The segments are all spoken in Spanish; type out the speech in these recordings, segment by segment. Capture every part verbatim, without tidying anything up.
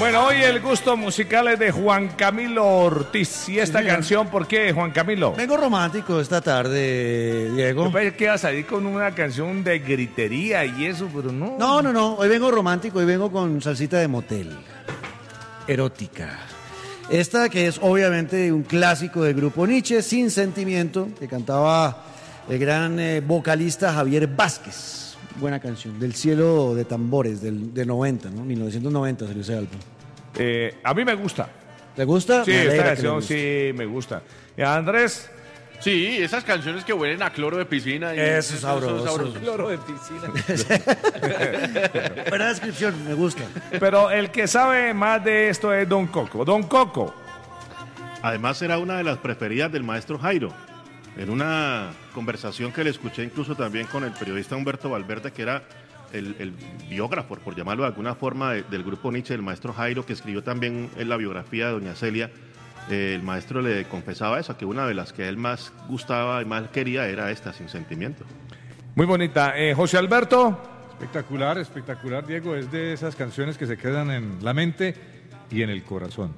Bueno, hoy el gusto musical es de Juan Camilo Ortiz. ¿Y esta sí, canción por qué, Juan Camilo? Vengo romántico esta tarde, Diego. Yo pensé que ibas a ir con una canción de gritería y eso, pero no. No, no, no. Hoy vengo romántico, hoy vengo con salsita de motel. Erótica. Esta que es obviamente un clásico del grupo Nietzsche, Sin Sentimiento, que cantaba el gran eh, vocalista Javier Vázquez. Buena canción, del cielo de tambores, del, de noventa, ¿no? mil novecientos noventa salió ese álbum. Eh, a mí me gusta. ¿Te gusta? Sí, esta canción sí me gusta. ¿Y a Andrés? Sí, esas canciones que huelen a cloro de piscina. Y eso es sabroso. sabroso. Cloro de piscina. Buena descripción, me gusta. Pero el que sabe más de esto es Don Coco. Don Coco. Además era una de las preferidas del maestro Jairo. En una conversación que le escuché incluso también con el periodista Humberto Valverde, que era el, el biógrafo, por llamarlo de alguna forma, de, del grupo Nietzsche, el maestro Jairo, que escribió también en la biografía de doña Celia, eh, el maestro le confesaba eso, que una de las que él más gustaba y más quería era esta, Sin Sentimiento. Muy bonita. Eh, José Alberto. Espectacular, espectacular, Diego. Es de esas canciones que se quedan en la mente y en el corazón.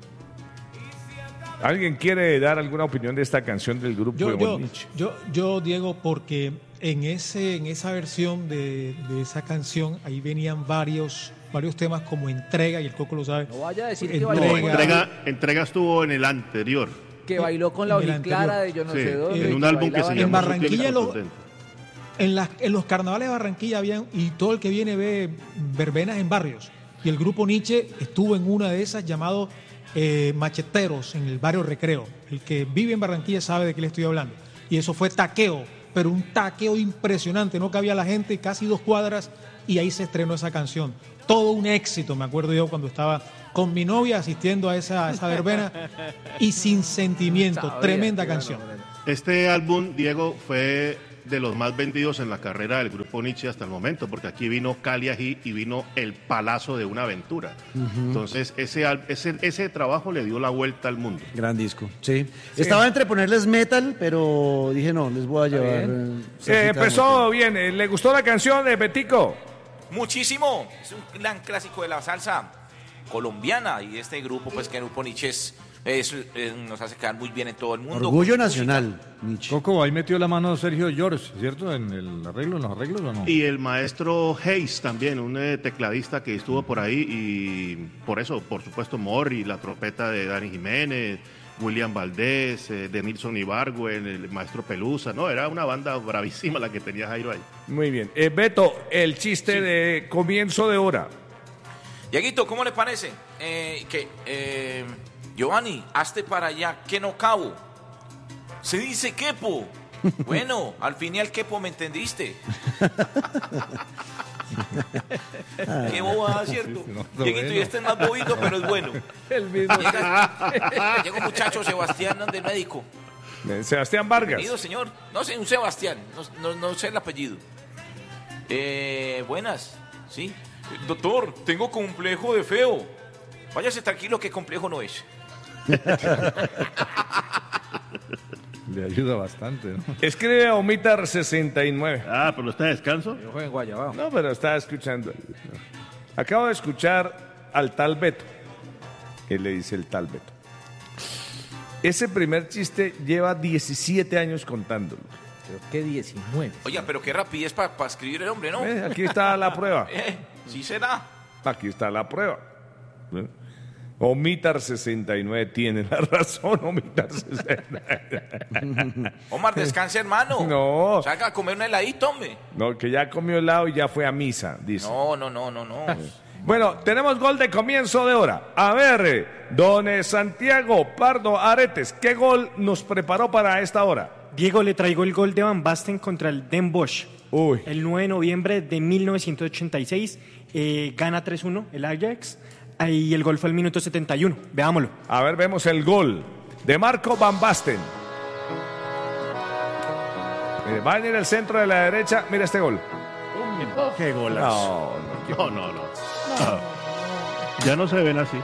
¿Alguien quiere dar alguna opinión de esta canción del grupo yo, de yo, Nietzsche? Yo, yo, Diego, porque en ese, en esa versión de, de esa canción, ahí venían varios, varios temas como Entrega, y el Coco lo sabe. No vaya a decir que Entrega, bailó no, entrega, entrega estuvo en el anterior. Que bailó con la Oliclara de yo no sí, sé dónde. En un álbum que se llama En Barranquilla, lo, en, las, en los carnavales de Barranquilla habían, y todo el que viene ve verbenas en barrios. Y el grupo Nietzsche estuvo en una de esas llamado eh, Macheteros, en el barrio Recreo. El que vive en Barranquilla sabe de qué le estoy hablando. Y eso fue taqueo, pero un taqueo impresionante. No cabía la gente, casi dos cuadras, y ahí se estrenó esa canción. Todo un éxito, me acuerdo yo cuando estaba con mi novia asistiendo a esa, a esa verbena, y Sin Sentimiento, tremenda canción. Este álbum, Diego, fue de los más vendidos en la carrera del grupo Nietzsche hasta el momento, porque aquí vino Cali Ají y vino El Palazo de una Aventura. Uh-huh. Entonces, ese, ese, ese trabajo le dio la vuelta al mundo. Gran disco, sí. sí. Estaba entre ponerles metal, pero dije no, les voy a llevar... Eh, empezó bien. ¿Le gustó la canción de Betico? Muchísimo. Es un gran clásico de la salsa colombiana, y este grupo, pues que el grupo Nietzsche es... Eso eh, nos hace quedar muy bien en todo el mundo. Orgullo nacional, Nietzsche. Coco, ahí metió la mano Sergio George, ¿cierto? ¿En el arreglo, en los arreglos o no? Y el maestro Hayes también, un eh, tecladista que estuvo por ahí, y por eso, por supuesto, Morri, la trompeta de Dani Jiménez, William Valdés, eh, de Nilson Ibargüen, el maestro Pelusa, no, era una banda bravísima la que tenía Jairo ahí. Muy bien. Eh, Beto, el chiste sí. de comienzo de hora. Dieguito, ¿cómo le parece? Eh, que... Eh... Giovanni, hazte para allá, que no cabo. Se dice quepo. Bueno, al fin y al quepo me entendiste. Qué bobada, ¿cierto? No, no, Dieguito, bueno. Y este es más bobito, pero es bueno. El mismo. Llega, llega un muchacho, Sebastián, del médico. Sebastián Vargas. Bienvenido, señor. No sé, un Sebastián, no, no, no sé el apellido. Eh, buenas, sí. Doctor, tengo complejo de feo. Váyase tranquilo, que complejo no es. Le ayuda bastante, ¿no? Escribe a Omitar sesenta y nueve. Ah, pero está de descanso. Yo juego en Guayabao. No, pero está escuchando. Acabo de escuchar al tal Beto. ¿Qué le dice el tal Beto? Ese primer chiste lleva diecisiete años contándolo. Creo que diecinueve. Oiga, pero qué rapidez para pa escribir el hombre, ¿no? Eh, aquí está la prueba. Eh, sí será. Aquí está la prueba. ¿Eh? Omitar sesenta y nueve tiene la razón, Omitar sesenta y nueve. Omar, descanse, hermano. No. Salga a comer un heladito, hombre. No, que ya comió helado y ya fue a misa, dice. No, no, no, no, no. Bueno, tenemos gol de comienzo de hora. A ver, don Santiago Pardo Aretes, ¿qué gol nos preparó para esta hora? Diego, le traigo el gol de Van Basten contra el Den Bosch. Uy. El nueve de noviembre de mil novecientos ochenta y seis, eh, gana tres uno el Ajax. Y el gol fue al minuto setenta y uno. Veámoslo. A ver, vemos el gol de Marco Van Basten. Eh, va a venir el centro de la derecha. Mira este gol. ¡Qué golazo! No, no, no. no. no. Ya no se ven así.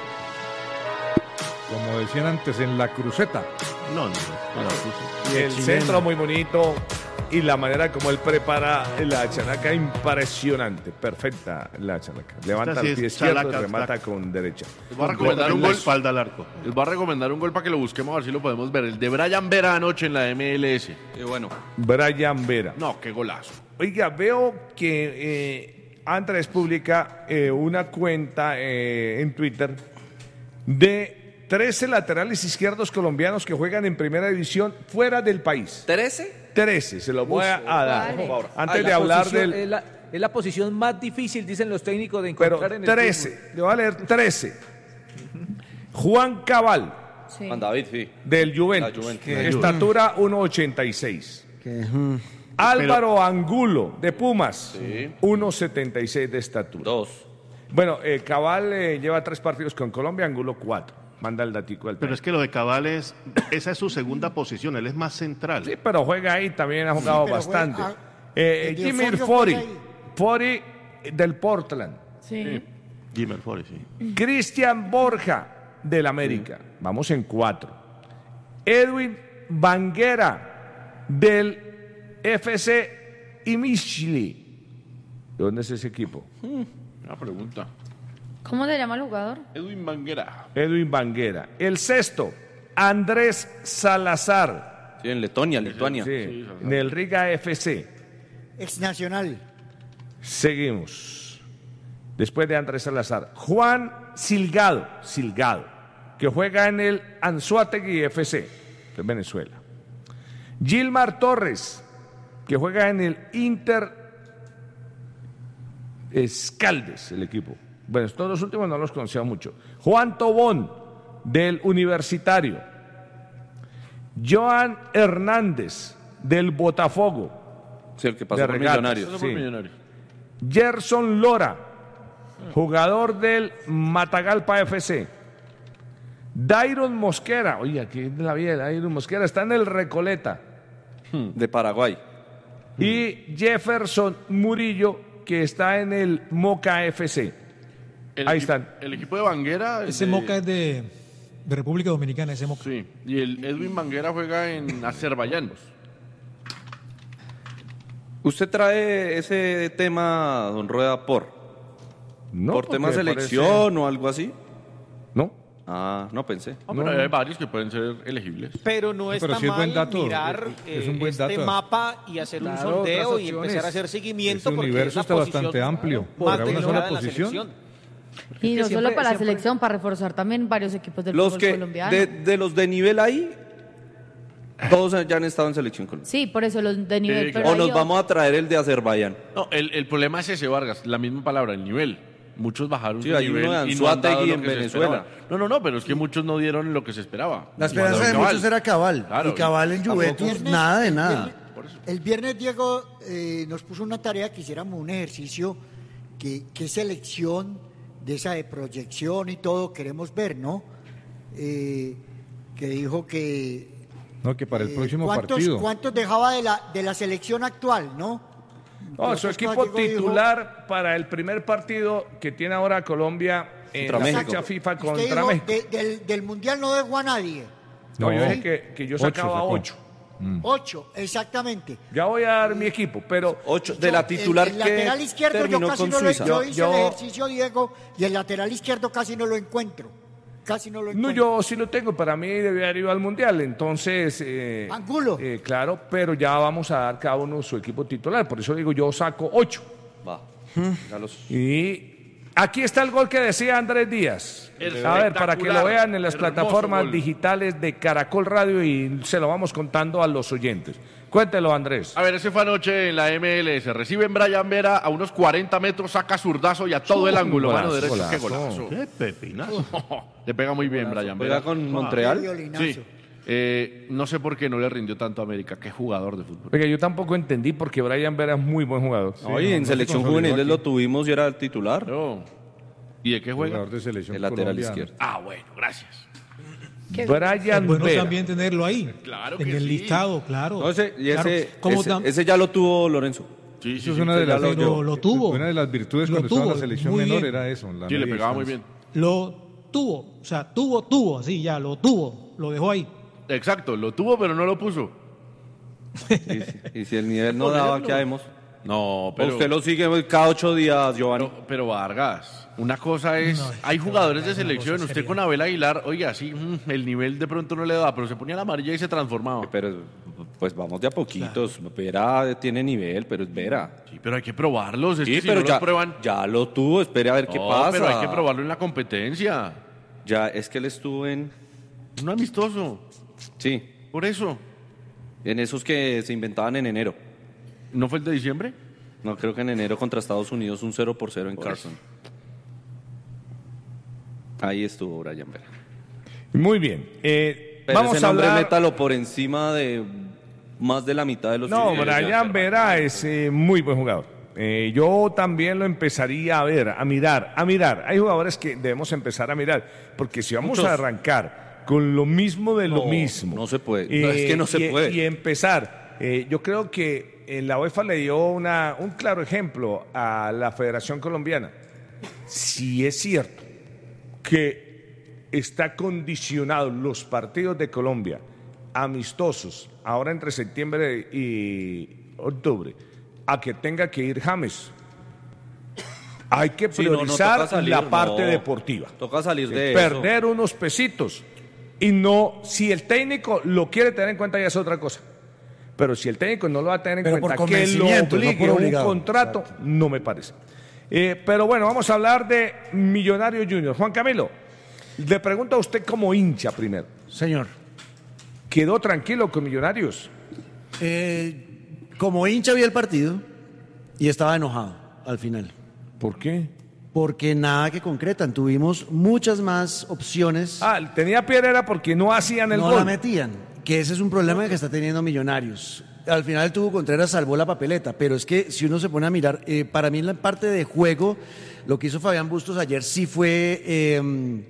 Como decían antes, en la cruceta. No, no, no. Y el centro muy bonito. y la manera como él prepara la chalaca, impresionante, perfecta la chalaca. Levanta Esta sí el es pie izquierdo y chalaca, remata está- con derecha. Les voy a recomendar un En la gol. espalda al arco. Les voy a recomendar un gol para que lo busquemos a ver si lo podemos ver. El de Brian Vera anoche en la M L S. Qué bueno. Brian Vera. No, qué golazo. Oiga, veo que eh, Andrés publica eh, una cuenta eh, en Twitter de trece laterales izquierdos colombianos que juegan en primera división fuera del país. ¿trece? trece, se los voy a, a dar. Vale. Antes Ay, de la hablar posición- del... Es la, es la posición más difícil, dicen los técnicos, de Pero encontrar en el trece, le voy a leer trece. Juan Cabal, Sí. Juan David, sí. del Juventus. La Juventus. Estatura uno ochenta y seis. Que, mm, Álvaro Angulo, de Pumas, uno setenta y seis de estatura. Dos. Bueno, eh, Cabal eh, lleva tres partidos con Colombia, Angulo cuatro. Manda el datico del Pero es que lo de Cabal es, esa es su segunda posición, él es más central. Sí, pero juega ahí, también ha jugado pero bastante. juega- Eh, el de Jimmy Osorio Fori, juega ahí. Fori del Portland. Sí. Jimmer Forey, sí. Cristian Borja del América. Vamos en cuatro. Edwin Banguera del F C Imishli. ¿De dónde es ese equipo? Una pregunta. ¿Cómo se llama el jugador? Edwin Banguera. Edwin Banguera. El sexto, Andrés Salazar. Sí, en Letonia, Lituania. Sí, del Riga F C. Ex nacional. Seguimos. Después de Andrés Salazar, Juan Silgado, Silgado, que juega en el Anzoátegui F C de Venezuela. Gilmar Torres, que juega en el Inter Escaldes, el equipo. Bueno, estos dos últimos no los conocía mucho. Juan Tobón, del Universitario. Joan Hernández, del Botafogo. Sí, el que pasó de por regatas, Millonarios. Eso por sí. Millonarios. Gerson Lora, jugador del Matagalpa F C. Dairon Mosquera, oye, aquí es de la vida, Dairon Mosquera está en el Recoleta. De Paraguay. Y Jefferson Murillo, que está en el Moca F C. El Ahí equi- están. El equipo de Banguera. Ese de- Moca es de, de República Dominicana, ese Moca. Sí, y el Edwin Banguera juega en Azerbaiyán. ¿Usted trae ese tema, don Rueda, por? No, ¿Por tema porque selección o algo así? No. Ah, no pensé. No, pero hay varios que pueden ser elegibles. Pero no está sí es buen mal dato, mirar es eh, un buen este dato. mapa y hacer un Claro, sondeo otras y opciones. empezar a hacer seguimiento Ese porque universo es la está posición bastante amplio. más Para una tecnológica sola de la posición. selección. Y que no siempre- solo para la siempre- selección, para reforzar también varios equipos del Los fútbol que, colombiano. de, de los de nivel ahí, todos ya han estado en selección colombiana. Sí, por eso los de nivel. Sí, pero O hay nos otros. vamos a traer el de Azerbaiyán. No, el, el problema es ese, Vargas, la misma palabra, el nivel. Muchos bajaron Sí, su hay nivel uno de y no han dado Anzoátegui lo en que se Venezuela. esperaba. No, no, no, pero es que muchos no dieron lo que se esperaba. La esperanza de Cabal. muchos era Cabal. Claro, y Cabal en tampoco- Juventus, Viernes- nada de el nada. viernes- El viernes Diego eh, nos puso una tarea que hiciéramos un ejercicio que, que selección de esa de proyección y todo queremos ver, ¿no? Eh, que dijo que No, que para el eh, próximo ¿cuántos, partido. ¿cuántos dejaba de la, de la selección actual, no? No, su Entonces, equipo Diego dijo- titular para el primer partido que tiene ahora Colombia en Contra la México. fecha FIFA Usted contra dijo, México. de- del, del Mundial no dejó a nadie. No, yo No. dije que, que yo Ocho sacaba sacó. ocho. Ocho, exactamente. Ya voy a dar mi equipo, pero Ocho, de Yo, la el- titular el, que lateral izquierdo yo terminó casi con no lo, Suiza. yo Yo- hice yo- el ejercicio, Diego, y el lateral izquierdo casi no lo encuentro. Casi no lo no, encuentro. yo sí lo tengo. Para mí debe haber ido al Mundial. Entonces, eh, Angulo. eh, claro, pero ya vamos a dar cada uno su equipo titular. Por eso digo, yo saco ocho. Va. Ya los- Y aquí está el gol que decía Andrés Díaz. A ver, para que lo vean en las Hermoso plataformas gol. digitales de Caracol Radio y se lo vamos contando a los oyentes. Cuéntelo, Andrés. A ver, ese fue anoche en la M L S. Reciben Brian Vera a unos cuarenta metros, saca zurdazo y a todo el ángulo. Golazo, Mano derecha, golazo. qué golazo. Qué pepinazo. Le pega muy bien Brian Juega Vera. con Montreal. Violinazo. Sí. Eh, no sé por qué no le rindió tanto a América. Qué jugador de fútbol. Oiga, yo tampoco entendí porque Brian Vera es muy buen jugador. No, y no, en no se selección consolidó juvenil aquí. lo tuvimos y era el titular. No. ¿Y de qué juega? Jugador de selección El lateral colombiana. izquierdo. Ah, bueno, gracias. Brian Es bueno Vera. también tenerlo ahí. Claro en que el sí. listado, claro. No, ese, y Claro. ese, Como ese, tam- ese ya lo tuvo Lorenzo. Sí, sí, Eso es sí. una de las, Pero lo tuvo. Una de las virtudes Lo cuando estaba en tuvo, la selección muy menor bien. era eso. la Sí, le media pegaba muy distancia. bien. Lo tuvo. O sea, tuvo, tuvo, así ya, lo tuvo. Lo dejó ahí. Exacto, lo tuvo, pero no lo puso. Y, si- y si el nivel no daba, ¿qué haremos? No, pero... Usted lo sigue cada ocho días, Giovanni. Pero, pero Vargas, una cosa es, hay jugadores de selección, usted con Abel Aguilar, oiga, sí, mm, el nivel de pronto no le da, pero se ponía la amarilla y se transformaba. Pero pues vamos de a poquitos. Vera tiene nivel, pero es Vera. Sí, pero hay que probarlos, es Sí, que si pero no ya, los prueban... ya lo tuvo, espere a ver qué No, pasa. pero hay que probarlo en la competencia. Ya, es que él estuvo en... Un amistoso, Sí, por eso. en esos que se inventaban en enero. ¿No fue el de diciembre? No, creo que en enero contra Estados Unidos un cero por cero en Por Carson. Ahí estuvo Brian Vera. Muy bien. Eh, Pero vamos ese a nombre hablar... métalo por encima de más de la mitad de los... No, Sí, Brian Vera es eh, muy buen jugador. Eh, yo también lo empezaría a ver, a mirar, a mirar. Hay jugadores que debemos empezar a mirar, porque si vamos Muchos. a arrancar con lo mismo de lo No, mismo... no se puede. No, es que no se y, puede. Y empezar, eh, yo creo que eh, la UEFA le dio una, un claro ejemplo a la Federación Colombiana. Si es cierto que está condicionado los partidos de Colombia amistosos ahora entre septiembre y octubre a que tenga que ir James, hay que Sí, no, no, priorizar toca salir, la parte no. deportiva. Toca salir Sí, de perder unos pesitos y no, si el técnico lo quiere tener en cuenta ya es otra cosa. Pero si el técnico no lo va a tener en Pero por cuenta, que lo convencimiento, no obligue por a un obligado. contrato, no me parece. Eh, pero bueno, vamos a hablar de Millonario Junior. Juan Camilo, le pregunto a usted como hincha primero. Señor. ¿Quedó tranquilo con Millonarios? Eh, como hincha vi el partido y estaba enojado al final. ¿Por qué? Porque nada que concretan. Tuvimos muchas más opciones. Ah, tenía piedra era porque no hacían el no gol. la metían. Que ese es un problema que está teniendo Millonarios. Al final tuvo Contreras, salvó la papeleta, pero es que si uno se pone a mirar, eh, para mí en la parte de juego, lo que hizo Fabián Bustos ayer sí fue eh,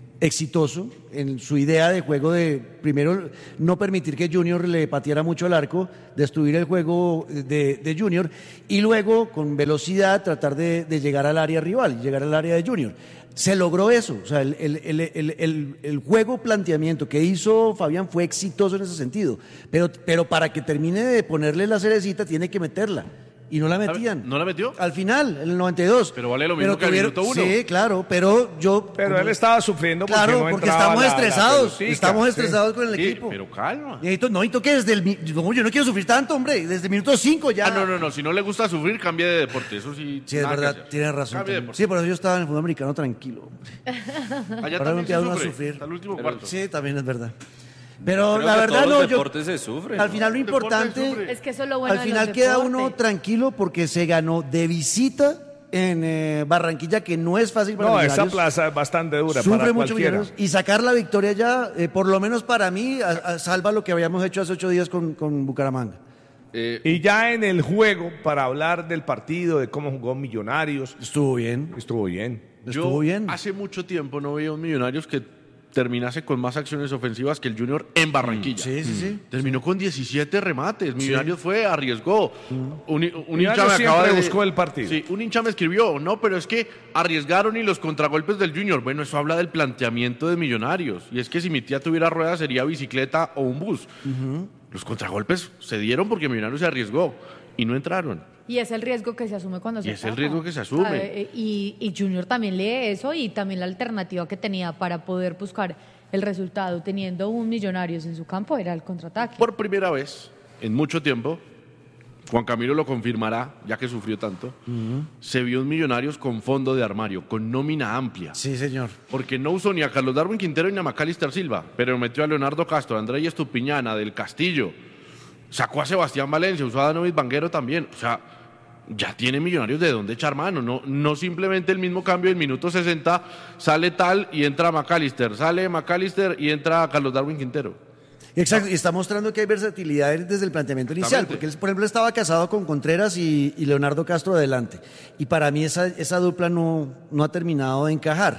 exitoso en su idea de juego de, primero, no permitir que Junior le pateara mucho al arco, destruir el juego de, de Junior, y luego, con velocidad, tratar de, de llegar al área rival, llegar al área de Junior. Se logró eso, o sea, el, el, el, el, el, el juego planteamiento que hizo Fabián fue exitoso en ese sentido, pero, pero para que termine de ponerle la cerecita tiene que meterla, y no la metían. ¿No la metió? Al final, en el noventa y dos. Pero vale lo mismo que al minuto uno. Sí, claro, pero yo... Pero como- él estaba sufriendo porque Claro, no porque entraba estamos la- la estresados, pelotica, estamos sí. estresados con el Sí, equipo. pero calma. Necesito, no, necesito que desde el... mi- no, yo no quiero sufrir tanto, hombre, desde el minuto cinco ya... Ah, no, no, no, si no le gusta sufrir, cambie de deporte, eso sí. Sí, es nada que verdad, hacer. tienes razón. Cambie de también. deporte. Sí, por eso yo estaba en el fútbol americano tranquilo. hombre. Allá Ahora me también se empieza uno a sufre, sufrir. hasta el último Pero- cuarto. Sí, también es verdad. Pero Creo la que verdad todos no, los yo... deportes se sufren, Al ¿no? final lo El deporte importante... sufre. Es que eso es lo bueno Al de final los queda deportes. uno tranquilo porque se ganó de visita en eh, Barranquilla, que no es fácil para No, esa Millonarios. plaza es bastante dura Sufre para mucho cualquiera. Millonarios. Y sacar la victoria ya, eh, por lo menos para mí, a- a- salva lo que habíamos hecho hace ocho días con, con Bucaramanga. Eh, Y ya en el juego, para hablar del partido, de cómo jugó Millonarios, Estuvo bien. estuvo bien. Estuvo yo bien. hace mucho tiempo no veía un Millonarios que terminase con más acciones ofensivas que el Junior en Barranquilla. Sí, sí, sí. Terminó con diecisiete remates. Millonarios fue, arriesgó. Un, un hincha Millonarios me acaba siempre de... buscó el partido. Sí, un hincha me escribió, no, pero es que arriesgaron y los contragolpes del Junior. Bueno, eso habla del planteamiento de Millonarios. Y es que si mi tía tuviera ruedas sería bicicleta o un bus. Los contragolpes se dieron porque Millonarios se arriesgó y no entraron. Y es el riesgo que se asume cuando Y se es el ataca. riesgo que se asume. Ah, eh, Y, y Junior también lee eso y también la alternativa que tenía para poder buscar el resultado teniendo un Millonarios en su campo era el contraataque. Por primera vez en mucho tiempo, Juan Camilo lo confirmará, ya que sufrió tanto, se vio un Millonarios con fondo de armario, con nómina amplia. Sí, señor. Porque no usó ni a Carlos Darwin Quintero ni a Macalister Silva, pero metió a Leonardo Castro, a Andrés Estupiñana, del Castillo, sacó a Sebastián Valencia, usó a Danovis Vanguero también. O sea, ya tiene Millonarios de dónde echar mano, no, no simplemente el mismo cambio en minuto sesenta, sale tal y entra Macalister, sale Macalister y entra Carlos Darwin Quintero. Exacto, y está mostrando que hay versatilidad desde el planteamiento inicial, Exactamente. porque él, por ejemplo, estaba casado con Contreras y, y Leonardo Castro adelante. Y para mí esa, esa dupla no, no ha terminado de encajar.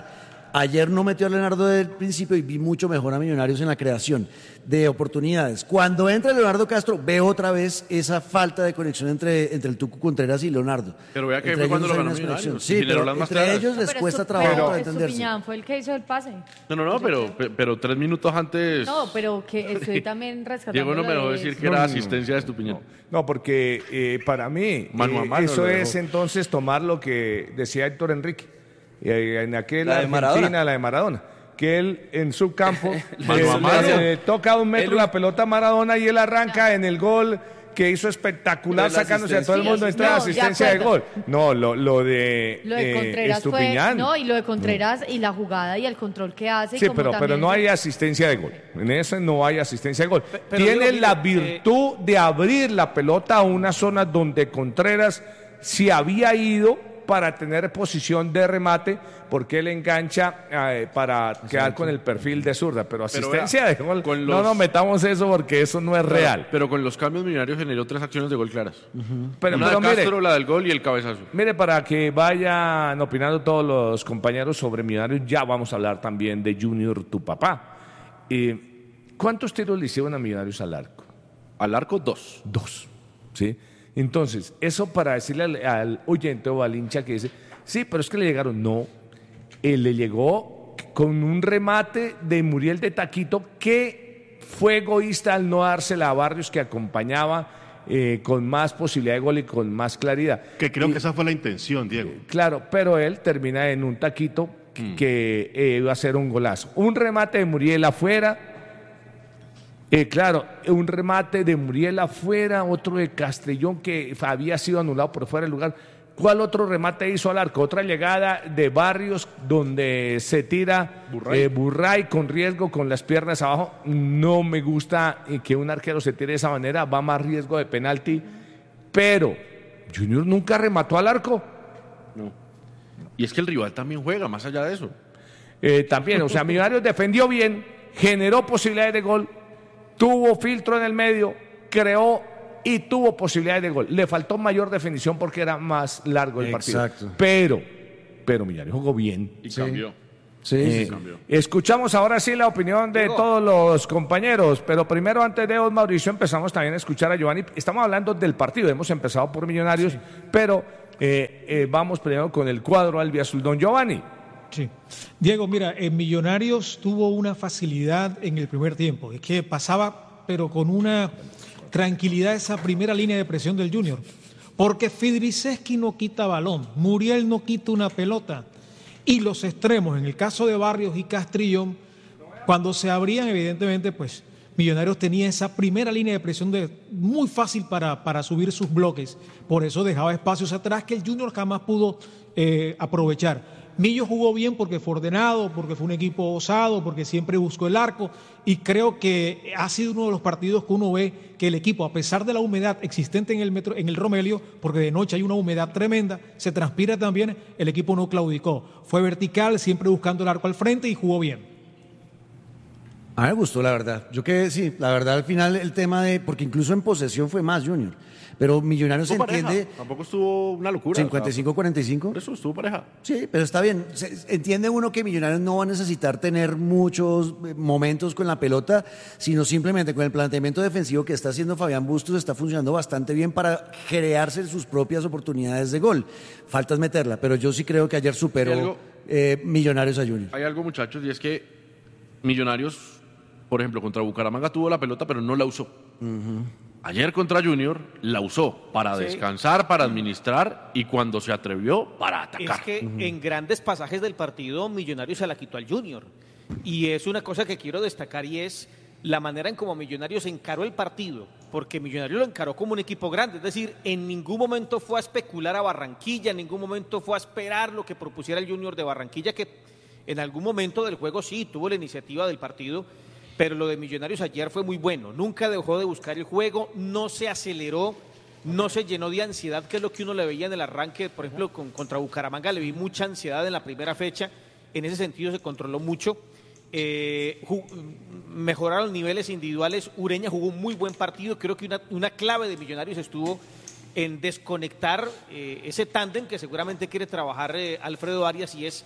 Ayer no metió a Leonardo del principio y vi mucho mejor a Millonarios en la creación de oportunidades. Cuando entra Leonardo Castro, veo otra vez esa falta de conexión entre, entre el Tucu Contreras y Leonardo. Pero vea que Entre fue cuando ellos lo hay ganó una Millonarios. desconexión. y Sí, generó pero las más entre claras. ellos les Pero cuesta Estu- trabajo pero para entenderse. Estupiñán fue el que hizo el pase. No, no, no, pero, pero tres minutos antes. No, pero que estoy también rescatando. Diego no me lo dejó de- decir que era asistencia de Estupiñán. No, porque eh, para mí Mano a eh, mano eso lo es dejó. entonces tomar lo que decía Héctor Enrique eh, en aquella La de Argentina, Maradona. la de Maradona, que él en su campo Mano eh, a mano. le toca a un metro Él- la pelota a Maradona y él arranca en el gol que hizo espectacular Pero la sacándose a todo el mundo asistencia. entra No, de asistencia de, acuerdo. gol. No, lo, lo de, Lo de eh, Contreras fue. Estupiñán. No, y lo de Contreras y la jugada y el control que hace. y Sí, como pero, pero también no se- hay asistencia de gol. En ese no hay asistencia de gol. pero Tiene digo, mire, la eh, virtud de abrir la pelota a una zona donde Contreras se había ido para tener posición de remate, porque él engancha eh, para quedar con el perfil de zurda. Pero asistencia vea, de gol, con no los- nos metamos eso porque eso no es real. Pero con los cambios Millonarios generó tres acciones de gol claras. Pero, Una pero de Castro, mire, la del gol y el cabezazo. mire, para que vayan opinando todos los compañeros sobre Millonarios, ya vamos a hablar también de Junior, tu papá. Eh, ¿Cuántos tiros le hicieron a Millonarios al arco? Al arco, dos. Dos. ¿Sí? Entonces, eso para decirle al, al oyente o al hincha que dice, sí, pero es que le llegaron. No, él le llegó con un remate de Muriel de Taquito que fue egoísta al no dársela a Barrios, que acompañaba eh, con más posibilidad de gol y con más claridad. Que creo Y- que esa fue la intención, Diego. Claro, pero él termina en un taquito que eh, iba a ser un golazo. Un remate de Muriel afuera. Eh, claro, un remate de Muriel afuera, otro de Castellón que había sido anulado por fuera del lugar. ¿Cuál otro remate hizo al arco? Otra llegada de Barrios donde se tira Burray. eh, Burray con riesgo, con las piernas abajo. No me gusta eh, que un arquero se tire de esa manera, va más riesgo de penalti. Pero Junior nunca remató al arco. No. Y es que el rival también juega, más allá de eso. Eh, también, o sea, Millonarios defendió bien, generó posibilidades de gol, tuvo filtro en el medio, creó y tuvo posibilidades de gol. Le faltó mayor definición porque era más largo el partido. Exacto. Pero, pero Millonarios jugó bien. Y cambió. Sí, Eh, sí. cambió. escuchamos ahora sí la opinión de Diego. todos los compañeros, pero primero antes de vos, Mauricio, empezamos también a escuchar a Giovanni. Estamos hablando del partido, hemos empezado por Millonarios, pero eh, eh, vamos primero con el cuadro albiazul. Don Giovanni. Sí. Diego, mira, en Millonarios tuvo una facilidad en el primer tiempo. Es que pasaba, pero con una tranquilidad, esa primera línea de presión del Junior. Porque Fidriceski no quita balón, Muriel no quita una pelota. Y los extremos, en el caso de Barrios y Castrillón, cuando se abrían, evidentemente, pues Millonarios tenía esa primera línea de presión de, muy fácil para, para subir sus bloques. Por eso dejaba espacios atrás que el Junior jamás pudo eh, aprovechar. Millo jugó bien porque fue ordenado, porque fue un equipo osado, porque siempre buscó el arco y creo que ha sido uno de los partidos que uno ve que el equipo, a pesar de la humedad existente en el, metro, en el Romelio, porque de noche hay una humedad tremenda, se transpira también, el equipo no claudicó. Fue vertical, siempre buscando el arco al frente y jugó bien. A mí me gustó, la verdad. Yo que sí, la verdad, al final el tema de. Porque incluso en posesión fue más, Junior. Pero Millonarios se Estuvo pareja, entiende. Tampoco estuvo una locura. cincuenta y cinco cuarenta y cinco. Por eso estuvo pareja. Sí, pero está bien. Se- entiende uno que Millonarios no va a necesitar tener muchos eh, momentos con la pelota, sino simplemente con el planteamiento defensivo que está haciendo Fabián Bustos, está funcionando bastante bien para crearse sus propias oportunidades de gol. Falta es meterla, pero yo sí creo que ayer ¿Hay superó algo? eh, Millonarios a Junior. Hay algo, muchachos, y es que Millonarios, por ejemplo, contra Bucaramanga tuvo la pelota, pero no la usó. Ayer contra Junior la usó para Sí. descansar, para administrar y cuando se atrevió, para atacar. Es que en grandes pasajes del partido Millonarios se la quitó al Junior. Y es una cosa que quiero destacar y es la manera en cómo Millonarios encaró el partido. Porque Millonarios lo encaró como un equipo grande. Es decir, en ningún momento fue a especular a Barranquilla, en ningún momento fue a esperar lo que propusiera el Junior de Barranquilla, que en algún momento del juego sí tuvo la iniciativa del partido. Pero lo de Millonarios ayer fue muy bueno. Nunca dejó de buscar el juego, no se aceleró, no se llenó de ansiedad, que es lo que uno le veía en el arranque. Por ejemplo, con, contra Bucaramanga le vi mucha ansiedad en la primera fecha. En ese sentido se controló mucho. Eh, ju- mejoraron niveles individuales. Ureña jugó un muy buen partido. Creo que una, una clave de Millonarios estuvo en desconectar eh, ese tándem que seguramente quiere trabajar eh, Alfredo Arias y es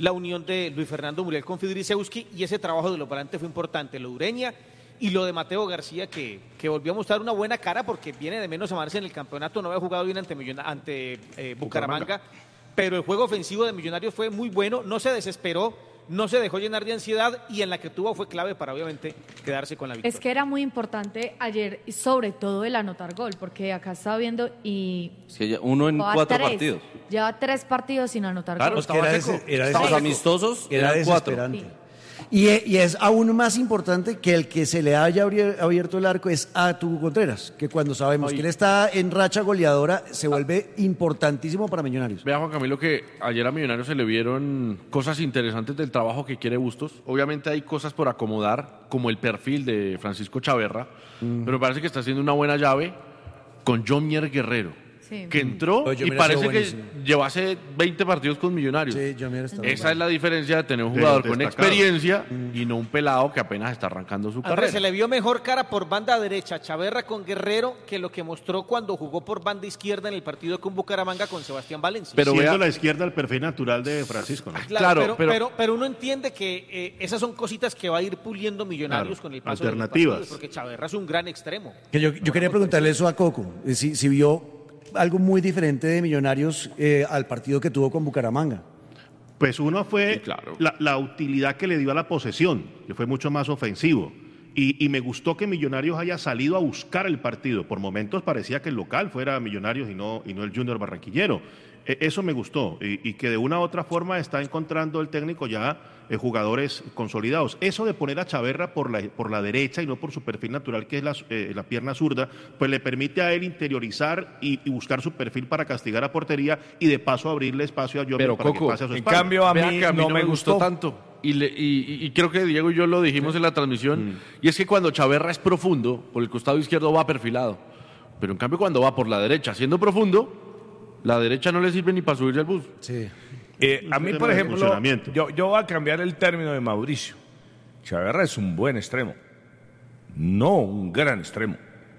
la unión de Luis Fernando Muriel con Fidrisewski, y ese trabajo de los volantes fue importante, lo de Ureña y lo de Mateo García, que, que volvió a mostrar una buena cara porque viene de menos a más en el campeonato, no había jugado bien ante, Millona- ante eh, Bucaramanga, Bucaramanga, pero el juego ofensivo de Millonarios fue muy bueno, no se desesperó, no se dejó llenar de ansiedad, y en la que tuvo fue clave para obviamente quedarse con la victoria. Es que era muy importante ayer, sobre todo el anotar gol, porque acá estaba viendo y... Es que ya uno en lleva cuatro tres, partidos. Lleva tres partidos sin anotar Claro, gol. estaba era seco. Ese, era Estaba los amistosos era eran cuatro. desesperante. Y, y es aún más importante que el que se le haya abri- abierto el arco es a Tuco Contreras, que cuando sabemos Oye. que él está en racha goleadora, se vuelve importantísimo para Millonarios. Vea, Juan Camilo, que ayer a Millonarios se le vieron cosas interesantes del trabajo que quiere Bustos. Obviamente hay cosas por acomodar, como el perfil de Francisco Chaverra, Mm. pero me parece que está haciendo una buena llave con Jomier Guerrero, Sí. que entró Oye, y Jomier ha sido parece que buenísimo. llevase veinte partidos con Millonarios. Sí, Jomier está Esa bueno. es la diferencia de tener un De jugador los con destacados. experiencia y no un pelado que apenas está arrancando su Andrés, carrera. se le vio mejor cara por banda derecha Chaverra con Guerrero que lo que mostró cuando jugó por banda izquierda en el partido con Bucaramanga con Sebastián Valencia. Pero Siendo vea- la izquierda el perfil natural de Francisco, ¿no? Claro, Claro, pero, pero- pero, pero uno entiende que eh, esas son cositas que va a ir puliendo Millonarios Claro, con el paso de los alternativas. partidos, porque Chaverra es un gran extremo. Que yo, yo quería preguntarle eso a Coco, eh, si, si vio algo muy diferente de Millonarios eh, al partido que tuvo con Bucaramanga. Pues uno fue Sí, claro. la, la utilidad que le dio a la posesión, que fue mucho más ofensivo. Y, y me gustó que Millonarios haya salido a buscar el partido. Por momentos parecía que el local fuera Millonarios y no, y no el Junior Barranquillero. E- eso me gustó. Y, y que de una u otra forma está encontrando el técnico ya eh, jugadores consolidados. Eso de poner a Chaverra por la, por la derecha y no por su perfil natural, que es la, eh, la pierna zurda, pues le permite a él interiorizar y, y buscar su perfil para castigar a portería y de paso abrirle espacio a Jomier Pero, para Coco, que pase a su en espalda. cambio, a Vea mí que a mí no me gustó. tanto. Y, le- y- y- y creo que Diego y yo lo dijimos en la transmisión. Mm. Y es que cuando Chaverra es profundo, por el costado izquierdo va perfilado. Pero en cambio, cuando va por la derecha, siendo profundo, la derecha no le sirve ni para subirse al bus. Sí. Eh, a un mí, tema por de ejemplo, funcionamiento. yo, yo voy a cambiar el término de Mauricio. Chaverra es un buen extremo, no un gran extremo.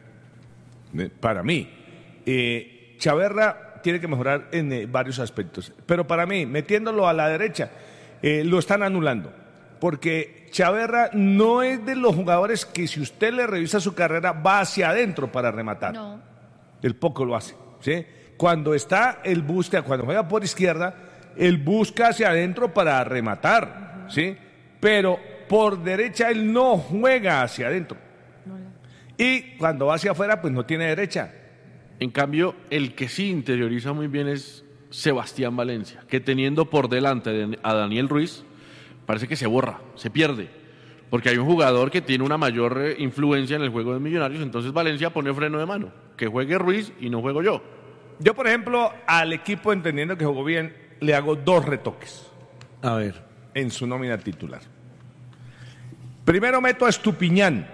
Eh, Para mí, eh, Chaverra tiene que mejorar en eh, varios aspectos. Pero para mí, metiéndolo a la derecha, eh, lo están anulando. Porque Chaverra no es de los jugadores que si usted le revisa su carrera va hacia adentro para rematar. No. El poco lo hace, ¿sí? Cuando está, él busca, cuando juega por izquierda, él busca hacia adentro para rematar, ¿sí? Pero por derecha él no juega hacia adentro. Y cuando va hacia afuera, pues no tiene derecha. En cambio, el que sí interioriza muy bien es Sebastián Valencia, que teniendo por delante de- a Daniel Ruiz, parece que se borra, se pierde. Porque hay un jugador que tiene una mayor eh, influencia en el juego de Millonarios, entonces Valencia pone freno de mano. Que juegue Ruiz y no juego yo. Yo, por ejemplo, al equipo, entendiendo que jugó bien, le hago dos retoques A ver. en su nómina titular. Primero meto a Estupiñán,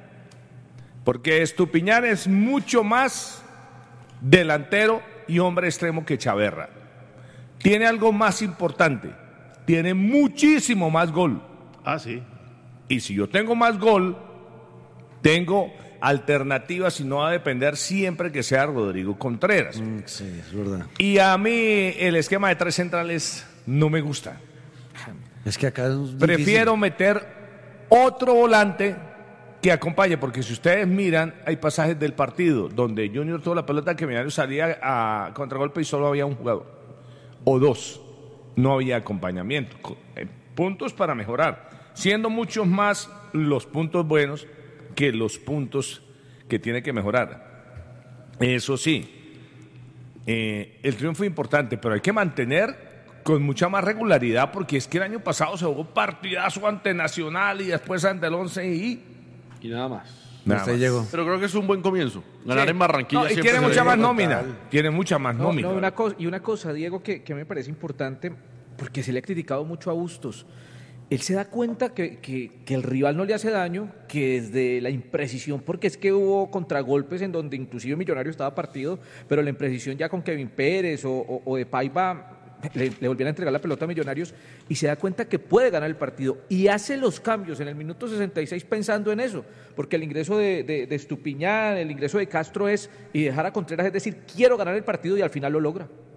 porque Estupiñán es mucho más delantero y hombre extremo que Chaverra. Tiene algo más importante, tiene muchísimo más gol. Ah, sí. Y si yo tengo más gol, tengo alternativas y no va a depender siempre que sea Rodrigo Contreras. Mm, sí, es verdad. Y a mí el esquema de tres centrales no me gusta. Es que acá es difícil. Prefiero meter otro volante que acompañe, porque si ustedes miran, hay pasajes del partido donde Junior tuvo la pelota que Millonarios salía a contragolpe y solo había un jugador o dos. No había acompañamiento. Co- eh, Puntos para mejorar, siendo muchos más los puntos buenos que los puntos que tiene que mejorar. Eso sí, eh, el triunfo es importante, pero hay que mantener con mucha más regularidad, porque es que el año pasado se jugó partidazo ante Nacional y después ante el Once y Y nada más. nada Usted más. llegó. Pero creo que es un buen comienzo. Ganar Sí. en Barranquilla No, y siempre tiene se mucha ve. más nómina. Tiene mucha más No, nómina. no, una cosa, y una cosa, Diego, que, que me parece importante, porque se le ha criticado mucho a Bustos. Él se da cuenta que, que- que el rival no le hace daño, que desde la imprecisión, porque es que hubo contragolpes en donde inclusive Millonario estaba partido, pero la imprecisión ya con Kevin Pérez o, o, o de Paiva le, le volvían a entregar la pelota a Millonarios, y se da cuenta que puede ganar el partido y hace los cambios en el minuto sesenta y seis pensando en eso, porque el ingreso de, de, de Estupiñán, el ingreso de Castro es y dejar a Contreras, es decir, quiero ganar el partido, y al final lo logra.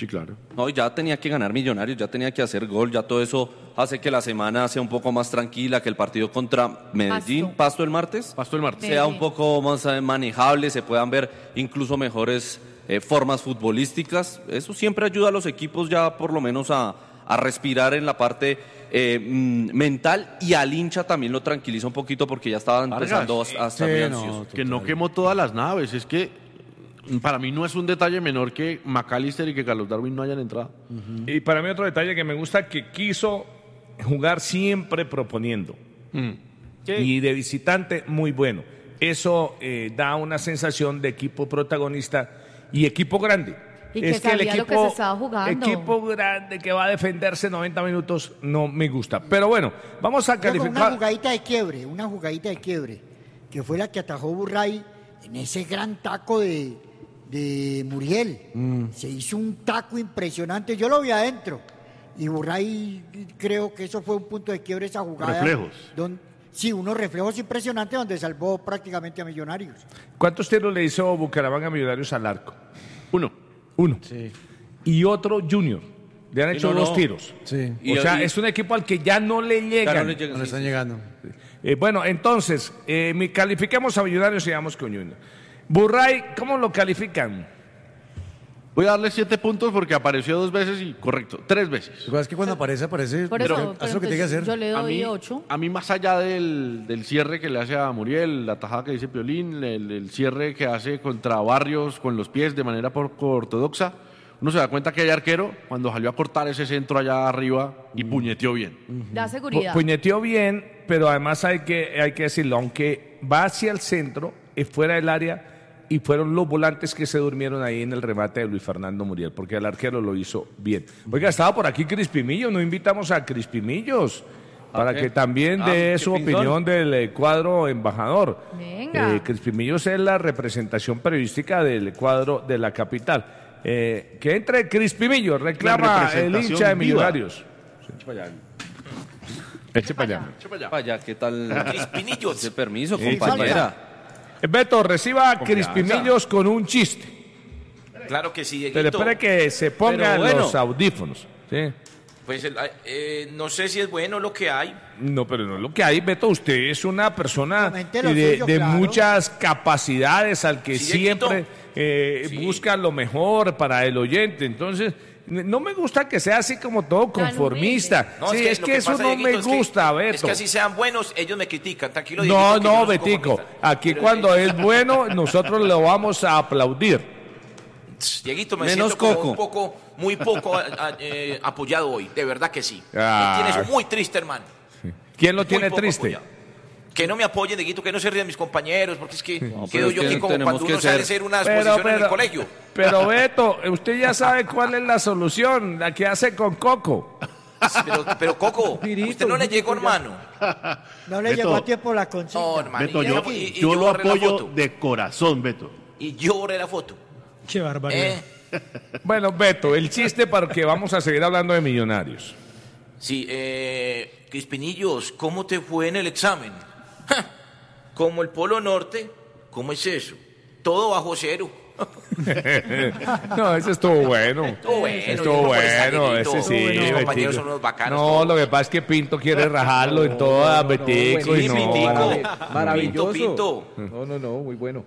Sí, claro. No, y ya tenía que ganar Millonarios, ya tenía que hacer gol, ya todo eso hace que la semana sea un poco más tranquila, que el partido contra Medellín, Pasto, Pasto el martes, Pasto el martes, sea un poco más eh, manejable, se puedan ver incluso mejores eh, formas futbolísticas. Eso siempre ayuda a los equipos ya por lo menos a, a respirar en la parte eh, mm, mental, y al hincha también lo tranquiliza un poquito porque ya estaba empezando Vargas, a, a estar sí, muy no, ansioso. que no quemó todas las naves, es que para mí no es un detalle menor que McAllister y que Carlos Darwin no hayan entrado. Uh-huh. Y para mí otro detalle que me gusta, que quiso jugar siempre proponiendo. Mm. Y de visitante muy bueno. Eso eh, da una sensación de equipo protagonista y equipo grande. Y que es que el sabía equipo, lo que se estaba jugando. Equipo grande que va a defenderse noventa minutos no me gusta. Pero bueno, vamos a Luego, calificar. una jugadita de quiebre, una jugadita de quiebre, que fue la que atajó Burray en ese gran taco de, de Muriel. Mm. Se hizo un taco impresionante, yo lo vi adentro. Y Burray, creo que eso fue un punto de quiebre, esa jugada. Reflejos. Donde, sí, unos reflejos impresionantes donde salvó prácticamente a Millonarios. ¿Cuántos tiros le hizo Bucaramanga a Millonarios al arco? Uno. Uno. Sí. Y otro Junior. Le han hecho no, dos no. tiros. Sí. O Y- sea, y- es un equipo al que ya no le llegan. Ya no le llegan, No le sí, están sí. llegando. Eh, bueno, entonces, eh, mi- califiquemos a Millonarios y vamos con Junior. Burray, ¿cómo lo califican? Voy a darle siete puntos porque apareció dos veces y correcto, tres veces. Lo que pasa es que cuando aparece, aparece. Por pero eso, haz pero lo que tiene que hacer. yo le A doy mí, ocho. a mí más allá del, del cierre que le hace a Muriel, la tajada que dice Piolín, el, el cierre que hace contra Barrios con los pies de manera poco ortodoxa, uno se da cuenta que hay arquero cuando salió a cortar ese centro allá arriba y puñeteó bien. Da Pu- seguridad. Puñeteó bien, pero además hay que, hay que decirlo, aunque va hacia el centro, es fuera del área, y fueron los volantes que se durmieron ahí en el remate de Luis Fernando Muriel, porque el arquero lo hizo bien. Oiga, estaba por aquí Crispimillo, no invitamos a Crispimillos para qué? que también Ah, dé qué su pinzón. opinión del eh, cuadro embajador. Venga. Eh, Crispimillos es la representación periodística del cuadro de la capital. Eh, que entre Crispimillo, reclama el representación hincha de viva. Millonarios. Eche para allá. Para allá, ¿qué tal? Crispinillos. Ese permiso, Sí, compañera. Eh, Beto, reciba a Crispimillos con un chiste. Claro que sí, Pero Dieguito. espere que se pongan Pero bueno. los audífonos. ¿sí? Pues el- eh, no sé si es bueno lo que hay. No, pero no es lo que hay, Beto. Usted es una persona Comente lo de, suyo, de claro. muchas capacidades, al que Sí, Dieguito. siempre eh, Sí. busca lo mejor para el oyente. Entonces, n- no me gusta que sea así como todo Tan conformista. No, sí, es lo que, eso pasa, no Dieguito, me es que- gusta, Beto. Es que así sean buenos, ellos me critican. Tranquilo, No, Dieguito, que no, soy Betico. conformista. Aquí Pero, cuando eh, es bueno, nosotros lo vamos a aplaudir. Dieguito, me Menos siento como Coco. un poco, muy poco a- a- eh, apoyado hoy. De verdad que sí. Ah. Me tienes muy triste, hermano. ¿Quién lo Muy tiene poco triste? apoyado. Que no me apoyen, Dieguito, que no se rían mis compañeros, porque es que No, pero quedo es yo que aquí como tenemos cuando que uno sale a ser- hacer una Pero, exposición en pero- el colegio. Pero Beto, usted ya sabe cuál es la solución, la que hace con Coco. Pero, pero Coco, usted no le llegó, hermano. No le Beto. llegó a tiempo la consigna. No, hermano. Beto, y- yo, y- y yo lo borré la apoyo foto. de corazón, Beto. Y yo borré la foto. Qué barbaridad. Eh, Bueno, Beto, el chiste para que vamos a seguir hablando de Millonarios. Sí, eh, Crispinillos, ¿cómo te fue en el examen? Ja, como el Polo Norte, ¿cómo es eso? Todo bajo cero. No, ese estuvo bueno. Estuvo bueno, Estuvo yo no por estar bueno, Dieguito. ese sí. Los compañeros Betico. son unos bacanos. No, todos. lo que pasa es que Pinto quiere rajarlo en todas, Betico, y Sí, no. Pintico. Maravilloso. Pinto, No, no, no, muy bueno.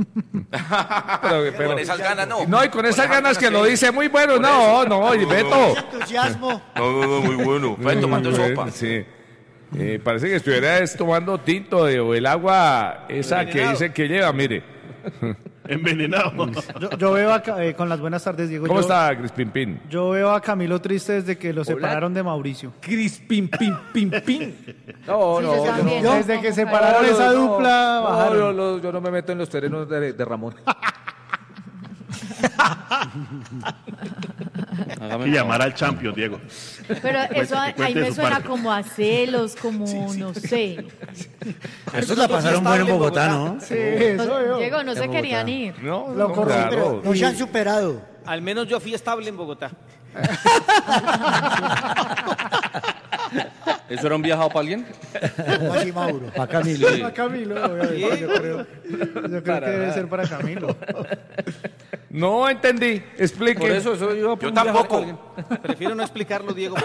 Pero- pero- Con esas ganas no. No, y con esas ganas que lo dice muy bueno. No, no, y Beto. Entusiasmo. No, no, no, muy bueno. Fue tomando Muy sopa. bueno, Sí. Eh, parece que estuviera es tomando tinto de, o el agua esa que Envenenado. dice que lleva, mire. Envenenado. Yo, yo veo a, Ca- eh, con las buenas tardes, Diego. ¿Cómo yo, está, Crispin? Yo veo a Camilo triste desde que lo separaron de Mauricio. Crispin, pin, pin, pin. No, Sí, no, se yo están no. viendo Desde como que cara- separaron No, esa no, dupla, no, bajaron. yo, lo- yo no me meto en los terrenos de, de Ramón. Hágame Y el llamar al champion, Diego. Pero eso que ahí cuente me su suena parte. como a celos, como no sé. Estos la pasaron bueno en Bogotá, ¿no? Sí, eso veo. Diego, no se En querían Bogotá. ir. No, Lo no, corro, claro. Pero no se han superado. Al menos yo fui estable en Bogotá. ¿Eso era un viajado para alguien? No así, Mauro. Para Camilo. Para Camilo, obviamente, yo creo, yo creo que debe ser para Camilo. No entendí. Explique. Por eso, eso iba a Yo viajar tampoco. con alguien. Prefiero no explicarlo, Diego.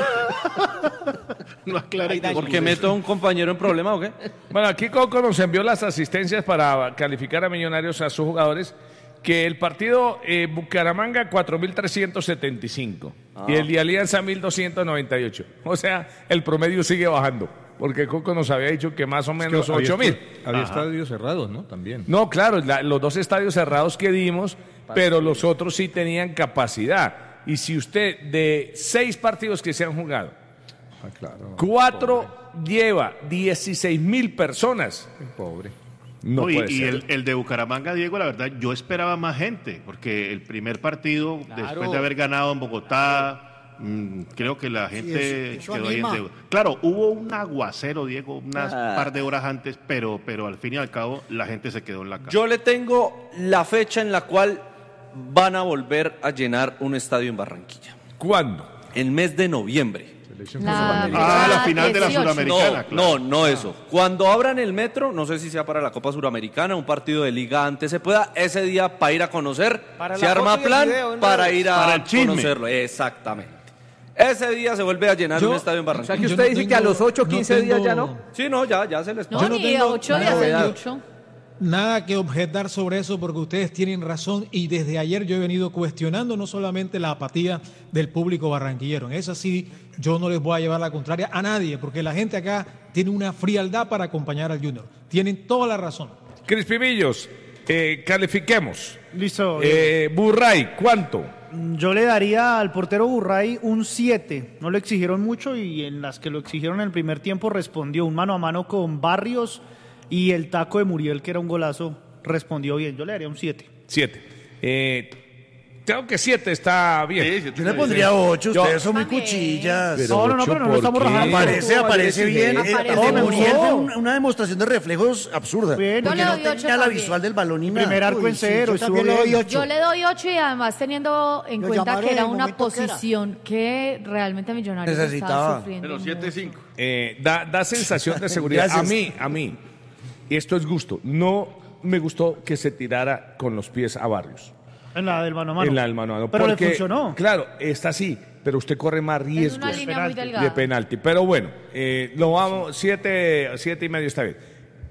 No aclare que ¿Porque meto a un compañero en problema o qué? Bueno, aquí Coco nos envió las asistencias para calificar a Millonarios a sus jugadores, que el partido eh, Bucaramanga cuatro mil trescientos setenta y cinco Ah. y el de Alianza mil doscientos noventa y ocho. O sea, el promedio sigue bajando, porque Coco nos había dicho que más o menos había ocho mil. esta- Había estadios cerrados, ¿no? También. No, claro, la- los dos estadios cerrados que dimos, pero los otros sí tenían capacidad. Y si usted, de seis partidos que se han jugado, Ah, claro. cuatro lleva dieciséis mil personas. Pobre. No No, y puede y ser. el, el de Bucaramanga, Diego, la verdad, yo esperaba más gente, porque el primer partido, Claro. después de haber ganado en Bogotá, mm, creo que la gente eso- eso quedó ahí en anima. deuda. Claro, hubo un aguacero, Diego, unas Ah. par de horas antes, pero, pero al fin y al cabo la gente se quedó en la casa. Yo le tengo la fecha en la cual van a volver a llenar un estadio en Barranquilla. ¿Cuándo? El mes de noviembre. La Ah, la fecha final de la dieciocho. Suramericana. No, no, no eso. Cuando abran el metro, no sé si sea para la Copa Suramericana, un partido de liga antes se pueda, ese día para ir a conocer, Para se la arma foto y el plan video, ¿no? para ir a Para el chisme. conocerlo. Exactamente. Ese día se vuelve a llenar Yo- un estadio en O sea Barranquilla. que Yo usted no dice que a tengo- los ocho, no quince días ya tengo- no. Sí, no, ya, ya se les No, Yo no ni tengo ocho nada días de- es mucho. Nada que objetar sobre eso porque ustedes tienen razón y desde ayer yo he venido cuestionando no solamente la apatía del público barranquillero. En eso sí, yo no les voy a llevar la contraria a nadie porque la gente acá tiene una frialdad para acompañar al Junior. Tienen toda la razón. Crispimillos, eh, califiquemos. Listo. Eh, Burray, ¿cuánto? Yo le daría al portero Burray un siete. No lo exigieron mucho y en las que lo exigieron en el primer tiempo respondió un mano a mano con Barrios y el taco de Muriel, que era un golazo, respondió bien. Yo le daría un siete. Siete. Eh, creo que siete está bien. Yo le pondría ocho, Yo- ustedes son muy También. cuchillas. Pero No, no, no, ocho, pero no ¿por estamos qué? rajando. Aparece, aparece bien. Aparece Eh, el de bien. Muriel fue un- una demostración de reflejos absurda. Bien. Porque Yo le no doy ocho tenía la también. visual del balón ni nada. Primer arco Uy, en sí, cero, yo estuvo también le doy bien. ocho. Yo le doy ocho y además teniendo en Lo cuenta llamaron que en era el una momento que era. posición que realmente Millonarios Necesitaba. estaba sufriendo. Pero siete mucho. cinco. Eh, da, da sensación de seguridad. Gracias. A mí, a mí, y esto es gusto, no me gustó que se tirara con los pies a Barrios. En la del mano a mano. En la del mano a mano. Pero porque, le funcionó. Claro, está así, pero usted corre más Es riesgos una línea muy penalti. delgada. de penalti. Pero bueno, eh, lo vamos, siete, siete y medio está bien.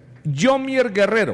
Jomier Guerrero,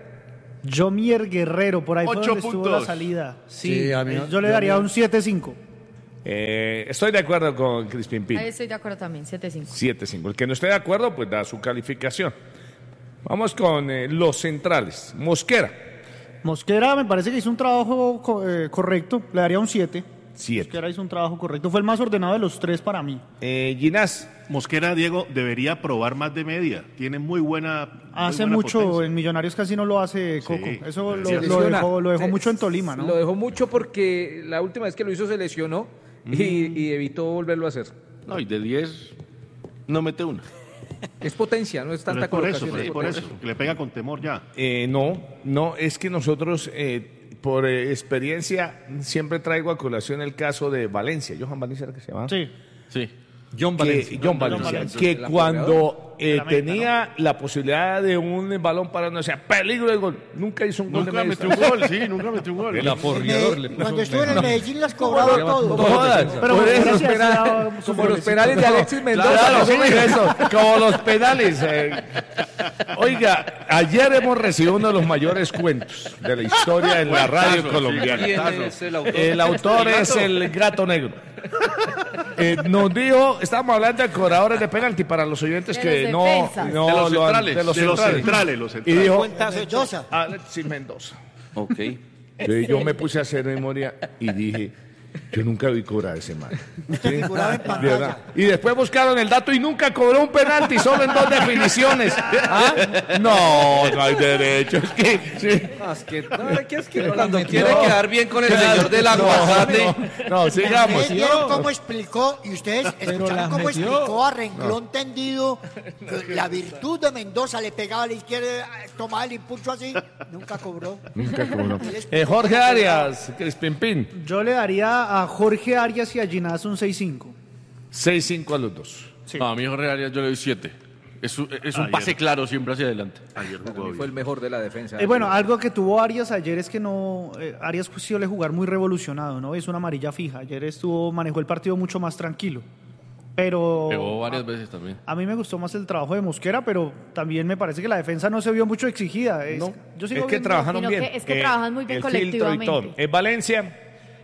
Jomier Guerrero, por ahí fue Ocho donde estuvo puntos. la salida. Sí, Sí, a mí- eh, yo le daría un siete cinco. eh, estoy de acuerdo con Crispin Pin. Ahí estoy de acuerdo también, siete cinco. siete cinco. El que no esté de acuerdo, pues da su calificación. Vamos con eh, los centrales. Mosquera, Mosquera me parece que hizo un trabajo co- eh, correcto, le daría un siete. siete. Mosquera hizo un trabajo correcto, fue el más ordenado de los tres para mí. Eh, Ginás, Mosquera, Diego, debería probar más de media. Tiene muy buena. muy Hace buena mucho, potencia. en Millonarios casi no lo hace Coco. Sí, Eso lo, se lo lesiona. dejó, lo dejó Se- mucho en Tolima, ¿no? Lo dejó mucho porque la última vez que lo hizo se lesionó y, y evitó volverlo a hacer. No, y de diez no mete una. Es potencia, no es Pero tanta es por eso, colocación. pero es es por potencia. eso, que le pega con temor ya. eh, no, no, es que nosotros, eh, por eh, experiencia, siempre traigo a colación el caso de Valencia. Johan Valencia era que se llamaba. Sí. Sí. John Que, Valencia. John Valencia, Valencia. que El cuando eh, De la meta, tenía la posibilidad de un balón para no sea peligro de gol, nunca hizo un gol Nunca de metió media un gol, sí, nunca metió un gol. El aporreador Me- le puso cuando un- estuve en el no. Medellín las cobraba todo. No jodas. Pero Por Mosquera eso, sí hacía sus Como los golecitos. penales de Alexis Mendoza. Claro, más o sí, menos. eso, como los penales. eh. Oiga, ayer hemos recibido uno de los mayores cuentos de la historia en la radio Cuentazo, colombiana. sí, ¿Quién es el autor? El autor El es gato. el gato negro. Eh, nos dijo, estábamos hablando de cobradores de penalti para los oyentes De que los no, defensas. no De los lo han- centrales. de los De los centrales. centrales, los Y centrales. dijo, Cuentas hecho. Mendoza. Alexis Mendoza. Ok. Entonces yo me puse a hacer memoria y dije, yo nunca vi cobrar a ese man. ¿Sí? Figuraba en De pantalla. verdad. Y después buscaron el dato y nunca cobró un penalti, solo en dos definiciones. ¿Ah? No, no hay derecho. Es que, sí. Ah, es que, no, que es que Pero cuando la quiere metió. quedar bien con el Claro. señor del No, aguacate. No, no, sigamos. Ustedes vieron cómo explicó, y ustedes Pero escucharon las cómo metió. explicó a renglón tendido que la virtud de Mendoza le pegaba a la izquierda, tomaba el impulso así, nunca cobró. Nunca cobró. Eh, Jorge Arias, Crispin Pin, Yo le daría a Jorge Arias y a Ginás un seis cinco. seis cinco a los dos. Sí. No, a mí Jorge Arias yo le doy siete. Es, un- es un Ayer. pase claro siempre hacia adelante. Ayer Para jugó mí bien. fue el mejor de la defensa. Eh, bueno, algo que tuvo Arias ayer es que no. eh, Arias suele jugar muy revolucionado, ¿no? Es una amarilla fija. Ayer estuvo, manejó el partido mucho más tranquilo. Pero. Pegó varias veces también. A mí me gustó más el trabajo de Mosquera, pero también me parece que la defensa no se vio mucho exigida. Es, No, yo sigo es que viendo- trabajaron Sino bien. que- es que trabajan muy bien el filtro y colectivamente. todo. ¿Es Valencia?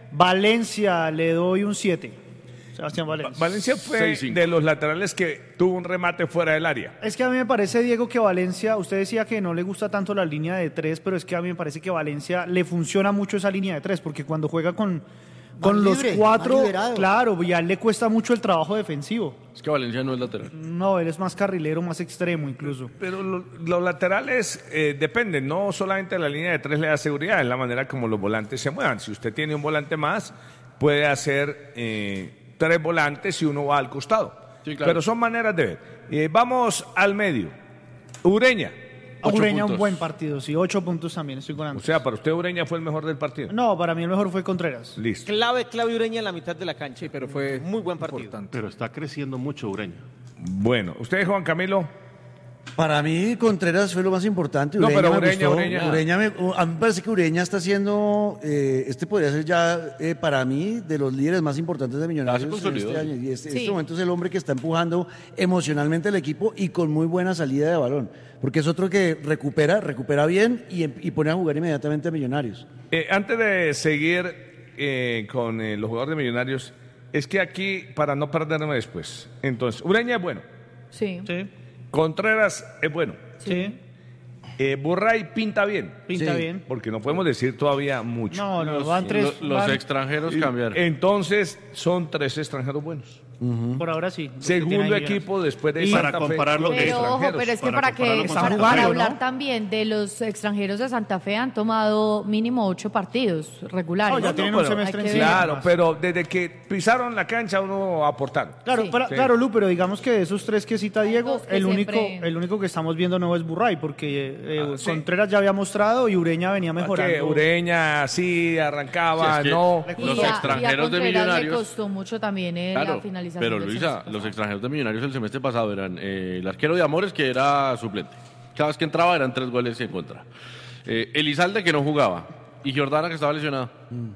Valencia le doy un siete. Sebastián Valencia. Valencia fue seis cinco. de los laterales que tuvo un remate fuera del área. Es que a mí me parece, Diego, que Valencia, usted decía que no le gusta tanto la línea de tres, pero es que a mí me parece que Valencia le funciona mucho esa línea de tres, porque cuando juega con, con los libre, cuatro, más liberado. claro, ya le cuesta mucho el trabajo defensivo. Es que Valencia no es lateral. No, él es más carrilero, más extremo incluso. Pero lo- los laterales eh, dependen, no solamente la línea de tres le da seguridad, es la manera como los volantes se muevan. Si usted tiene un volante más, puede hacer eh, tres volantes y uno va al costado. Sí, claro. Pero son maneras de ver. Eh, vamos al medio. Ureña. Ocho Ureña un puntos. buen partido, sí, ocho puntos también, estoy con O Andrés. sea, para usted Ureña fue el mejor del partido. No, para mí el mejor fue Contreras. Listo. Clave, clave Ureña en la mitad de la cancha. Sí, pero fue muy buen partido. importante. Pero está creciendo mucho Ureña. Bueno, usted, Juan Camilo. Para mí, Contreras fue lo más importante. No, Ureña pero me Ureña, gustó. Ureña. Ureña me- a mí me parece que Ureña está siendo, eh, este podría ser ya, eh, para mí, de los líderes más importantes de Millonarios Ya se en consolidó. este año. Y este, Sí. este momento es el hombre que está empujando emocionalmente el equipo y con muy buena salida de balón. Porque es otro que recupera, recupera bien y, em- y pone a jugar inmediatamente a Millonarios. Eh, antes de seguir eh, con eh, los jugadores de Millonarios, es que aquí, para no perderme después, entonces, Ureña es bueno, Sí. Sí, Contreras es bueno, sí, eh, Burray pinta bien, pinta Sí. bien. porque no podemos decir todavía mucho. No, no, Los, van tres. lo- los van- extranjeros Y- cambiaron. Entonces, son tres extranjeros buenos. Por ahora sí. los que Segundo tienen ahí equipo después de Y- Santa Para Fe, compararlo, con que- Pero ojo, extranjeros. pero es que para para, compararlo que con para, Santa para Fe, hablar ¿no? también de los extranjeros de Santa Fe han tomado mínimo ocho partidos regulares. No, ya tienen pero un semestre hay que encima. ver. Claro, pero desde que pisaron la cancha uno aportaron. Claro, Sí. para- Sí. claro, Lu, pero digamos que de esos tres que cita Diego, dos que el único, siempre- el único que estamos viendo nuevo es Burray, porque eh, Ah, sí. Contreras ya había mostrado y Ureña venía mejorando. Que Ureña sí arrancaba, Sí, es que- no. Y Los a- y a extranjeros de Contreras Millonarios- le costó mucho también eh, Claro, la finalización. pero del Luisa, semestre los pasado. extranjeros de Millonarios el semestre pasado eran eh, el arquero de Amores, que era suplente. Cada vez que entraba eran tres goles en contra. Eh, Elizalde, que no jugaba. Y Jordana, que estaba lesionada.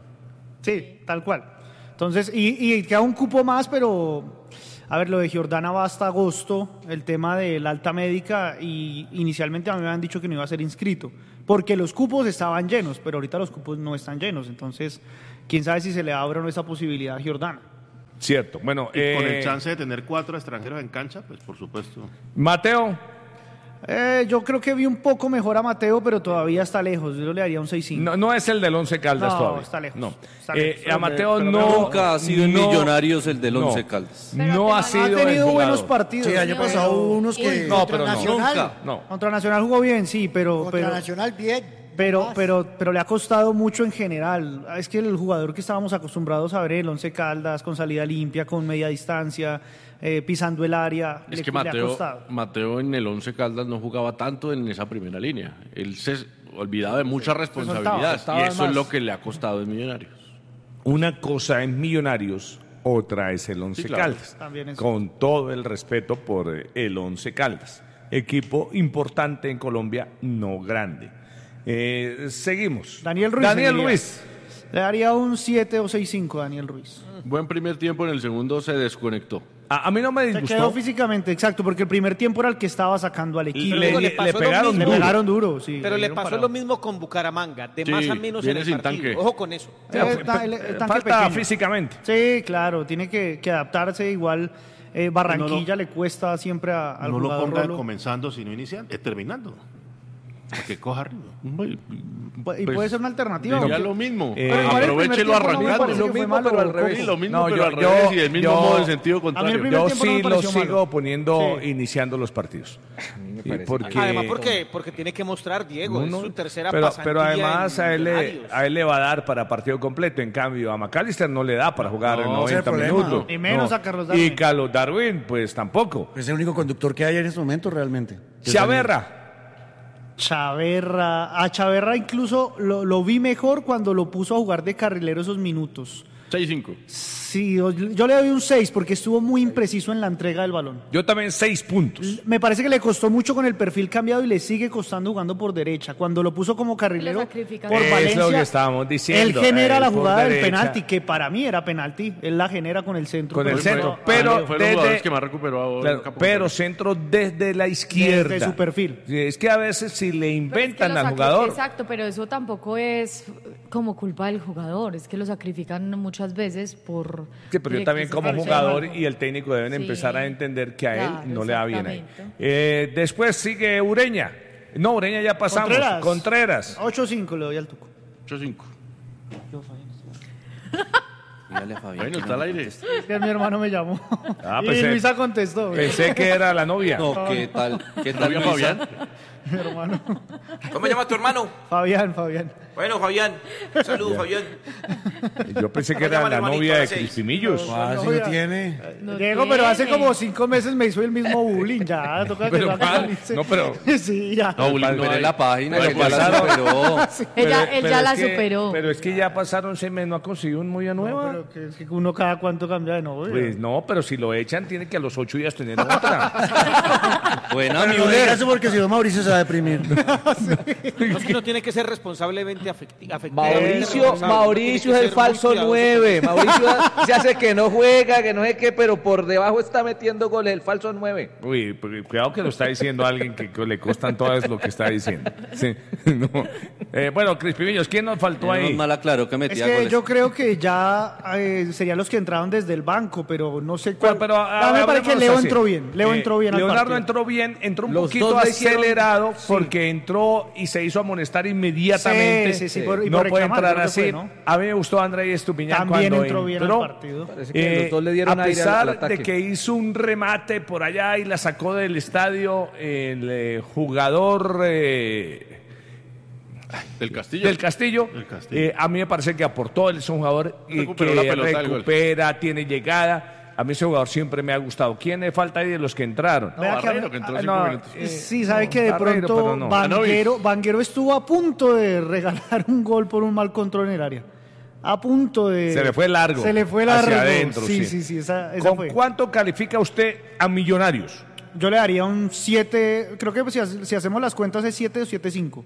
Sí, tal cual. Entonces, y, y queda un cupo más, pero a ver, lo de Giordana va hasta agosto, el tema de la alta médica, y inicialmente a mí me habían dicho que no iba a ser inscrito, porque los cupos estaban llenos, pero ahorita los cupos no están llenos, entonces, quién sabe si se le abre o no esa posibilidad a Giordana. Cierto. Bueno, Y con eh, el chance de tener cuatro extranjeros en cancha, pues por supuesto. Mateo. Eh, yo creo que vi un poco mejor a Mateo, pero todavía está lejos, yo le daría un seis cinco. No, no es el del Once Caldas No, todavía. está lejos, No. está Eh, lejos. a Mateo Pero no. Nunca ha sido en no- Millonarios el del no. Once Caldas. Pero No que ha no- sido Ha el tenido buenos jugador. partidos. Sí, año No, pasado pero- hubo unos que... No, pero no. Nacional. Nunca. No. Contra Nacional jugó bien, sí, pero... Contra pero Nacional bien. Pero, Más. pero, pero le ha costado mucho en general. Es que el jugador que estábamos acostumbrados a ver, el Once Caldas, con salida limpia, con media distancia, eh, pisando el área, Es le, que le ha Mateo, costado. Mateo en el Once Caldas no jugaba tanto en esa primera línea. Él se olvidaba de mucha responsabilidad. soltaba Y eso más. es lo que le ha costado en Millonarios. Una cosa es Millonarios, otra es el Once Sí, claro. Caldas. También es- Con todo el respeto por eh, el Once Caldas. Equipo importante en Colombia, no grande. Eh, seguimos. Daniel Ruiz. Daniel seguiría. Ruiz. Le daría un siete o seis cinco a Daniel Ruiz. Buen primer tiempo, en el segundo se desconectó. A, a mí no me Se quedó disgustó. físicamente, exacto, porque el primer tiempo era el que estaba sacando al equipo. Le, Luego le- le pasó le lo pegaron mismo. Le duro. pegaron duro, sí. Pero le dieron pasó parado. lo mismo con Bucaramanga, de Sí, más a menos en viene el sin partido. tanque. Ojo con eso. Eh, Eh, ta- el- el tanque Falta pequeño. físicamente. Sí, claro, tiene que, que adaptarse. Igual eh, Barranquilla le cuesta siempre a- al no lo jugador ponga Rolo. comenzando, sino iniciando, eh, terminando. Para que coja ritmo. Y puede ser una alternativa. Diría porque- lo mismo. Eh, Pero igual el Aprovechelo primer tiempo no me arrancando. parece que fue malo, pero al Coco. revés. Sí, lo mismo, No, pero yo- al yo- revés y del mismo yo- modo en sentido A mí el contrario. primer Yo tiempo no me sí lo pareció sigo malo. poniendo Sí. iniciando los partidos. Y porque- Además, porque, porque tiene que mostrar, Diego, No, es no, su tercera pero, pasantía pero además en a él, le, Millonarios. a él le va a dar para partido completo. En cambio, a McAllister no le da para jugar No, ese es el noventa problema. minutos. Y menos a Carlos Y Darwin. Carlos Darwin, pues tampoco. Es el único conductor que hay en este momento realmente. Chaverra. Chaverra, a Chaverra incluso lo, lo vi mejor cuando lo puso a jugar de carrilero esos minutos. seis cinco. Sí, yo, yo le doy un seis porque estuvo muy impreciso en la entrega del balón. Yo también seis puntos. Me parece que le costó mucho con el perfil cambiado y le sigue costando jugando por derecha. Cuando lo puso como carrilero por Es Valencia, lo que estábamos diciendo. él genera eh, la por jugada del derecha. penalti, que para mí era penalti. Él la genera con el centro. Con el Pero centro, no- pero Fue los desde, jugadores que más recuperó ahora claro, en campo pero contrario. centro desde la izquierda. Desde su perfil. Sí, es que a veces si le Pero es que inventan lo al sacri- jugador. Exacto, pero eso tampoco es como culpa del jugador, es que lo sacrifican muchas veces por... Sí, pero yo también como jugador y el técnico deben Sí. empezar a entender que a él Claro, no le va bien ahí. exactamente. Eh, después sigue Ureña. No, Ureña ya pasamos. Contreras. Contreras. ocho cinco le doy al Tuco. ocho cinco. Dígale a Fabián. Bueno, que está no al me aire. conteste. Que mi hermano me llamó. Ah, y pensé- Luisa contestó. Pensé que era la novia. No, ¿qué tal? ¿Qué tal, ¿Novia Luisa? Fabián? Mi hermano. ¿Cómo se llama tu hermano? Fabián, Fabián. Bueno, Fabián. Saludos, Fabián. Yo pensé que ¿Cómo era llama el la hermanito novia a de las seis? Crispimillos. Ah, si no tiene. No Diego, pero hace tiene. como cinco meses me hizo el mismo bullying. Ya, toca que Pero lo ¿cuál? actualice. No, pero- Sí, ya. No, bullying no Espere hay. la página, Pero que ya la pasaron- superó. Ella, él pero ya es la que- superó. Pero es que ya pasaron seis meses, no ha conseguido una novia nueva. Pero que es que uno cada cuánto cambia de novia. Pues no, pero si lo echan, tiene que a los ocho días tener otra. Buena, Pero no diga Müller. eso porque si no Mauricio se va a deprimir. No, es que uno tiene que ser responsablemente afecti- afectivo. Mauricio, Mauricio es el falso nueve. Mauricio se hace que no juega, que no sé qué, pero por debajo está metiendo goles, el falso nueve. Uy, porque cuidado que lo está diciendo alguien que, que le costan todas lo que está diciendo. Sí, no. Eh, bueno, Crispimillos, ¿quién nos faltó Menos ahí? mal aclaró que Es metía que goles. yo creo que ya eh, serían los que entraron desde el banco, pero no sé cuál. Pero, pero, Ah, me parece que hablemoslo Leo así. entró bien. Leo Eh, entró bien al Leonardo partido. entró bien, entró un Los poquito dos le hicieron- acelerado Sí. porque entró y se hizo amonestar inmediatamente. Sí, sí, sí, por- y no por puede reclamar, entrar creo que así. fue, ¿no? A mí me gustó André Estupiñán También cuando entró bien al entró. partido. Parece que los dos le dieron a aire al- al pesar ataque. de que hizo un remate por allá y la sacó del estadio el eh, jugador eh, Del Castillo. del Castillo, Del Castillo. eh, a mí me parece que aportó, él es un jugador eh, Recuperó que la pelota del gol. recupera, tiene llegada. A mí ese jugador siempre me ha gustado. ¿Quién le falta ahí de los que entraron? No, Vea que Barreiro, a- que entró ah, cinco no, minutos. eh, Sí, sabe no, que de Barreiro, pronto pero no. Vanguero, Vanguero estuvo a punto de regalar un gol por un mal control en el área. A punto de... Se le fue largo. Se le fue hacia largo. adentro, sí, sí. sí, sí, esa, esa ¿Con fue. cuánto califica usted a Millonarios? Yo le daría un siete, creo que si, ha- si hacemos las cuentas es siete o siete cinco.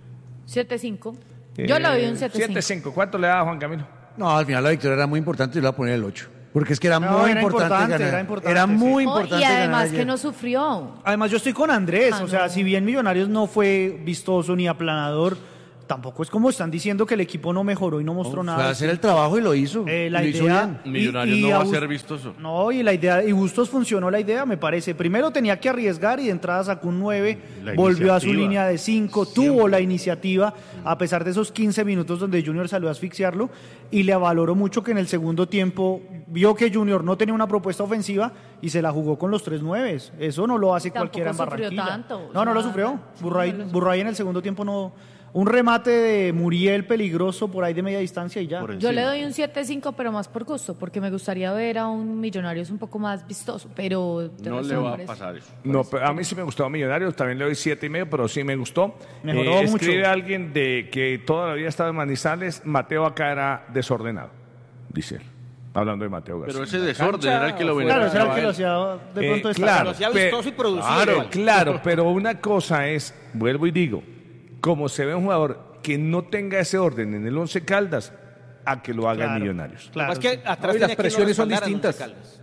siete cinco. Yo le doy un siete cinco. siete cinco. ¿Cuánto le da Juan Camilo? No, al final la victoria era muy importante y le voy a poner el ocho. Porque es que era No, muy era importante, importante, ganar. era importante, Era sí. muy Oh, importante y ganar además ayer. que no sufrió. Además, yo estoy con Andrés. Ah, o sea, no. si bien Millonarios no fue vistoso ni aplanador, tampoco es como están diciendo que el equipo no mejoró y no mostró Fue a nada. hacer el trabajo y lo hizo. Eh, la y lo hizo idea, bien. y- Millonarios y no va a Bus- ser vistoso. No, y la idea, y Bustos funcionó la idea, me parece. Primero tenía que arriesgar y de entrada sacó un nueve, La volvió a su iniciativa. línea de cinco, tuvo la iniciativa, a pesar de esos quince minutos donde Junior salió a asfixiarlo, y le valoró mucho que en el segundo tiempo vio que Junior no tenía una propuesta ofensiva y se la jugó con los tres nueves. Eso no lo hace Tampoco cualquiera en sufrió Barranquilla. tanto, o no, no lo sea, sufrió. sí, Burray, no lo Burray en el segundo tiempo no... Un remate de Muriel peligroso por ahí de media distancia y ya. Por Yo le encima. doy un siete cinco, pero más por gusto, porque me gustaría ver a un Millonarios un poco más vistoso, pero... de No resto le me va a parece- pasar eso. No, pero a mí sí me gustó Millonarios, también le doy siete y medio, pero sí me gustó. Mejoró Eh, mucho. Escribe alguien de que toda la vida estaba en Manizales, Mateo acá era desordenado, dice él. Hablando de Mateo García. Pero ese desorden era el que lo venía. Claro, ese era el que lo hacía de Eh, pronto destacar. claro, Lo hacía pe- vistoso y producido Claro, igual. claro, pero una cosa es, vuelvo y digo, como se ve un jugador que no tenga ese orden en el Once Caldas, a que lo haga en Claro. Millonarios. Claro, Más que sí. atrás No, y las tenía que presiones son respaldar a Once distintas. Caldas.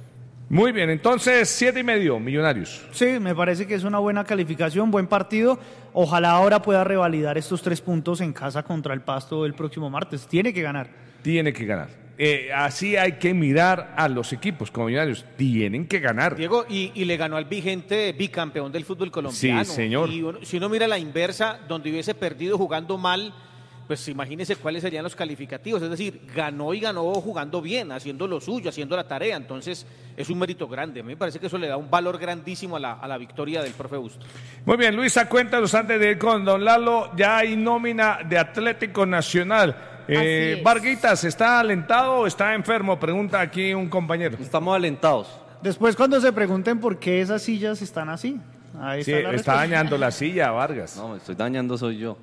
Muy bien, entonces siete y medio, Millonarios. Sí, me parece que es una buena calificación, buen partido. Ojalá ahora pueda revalidar estos tres puntos en casa contra el Pasto el próximo martes. Tiene que ganar. Tiene que ganar. Eh, así hay que mirar a los equipos como Millonarios. Tienen que ganar. Diego, y, y le ganó al vigente bicampeón del fútbol colombiano. Sí, señor. Y uno- si uno mira la inversa, donde hubiese perdido jugando mal, pues imagínese cuáles serían los calificativos. Es decir, ganó y ganó jugando bien, haciendo lo suyo, haciendo la tarea. Entonces, es un mérito grande. A mí me parece que eso le da un valor grandísimo a la, a la victoria del profe Bustos. Muy bien, Luisa, cuéntanos antes de ir con Don Lalo. Ya hay nómina de Atlético Nacional. Eh, Así es. Varguitas, ¿está alentado o está enfermo? Pregunta aquí un compañero. Estamos alentados. Después, cuando se pregunten por qué esas sillas están así. Ahí Sí, está la está respuesta. dañando la silla, Vargas. No, me estoy dañando soy yo.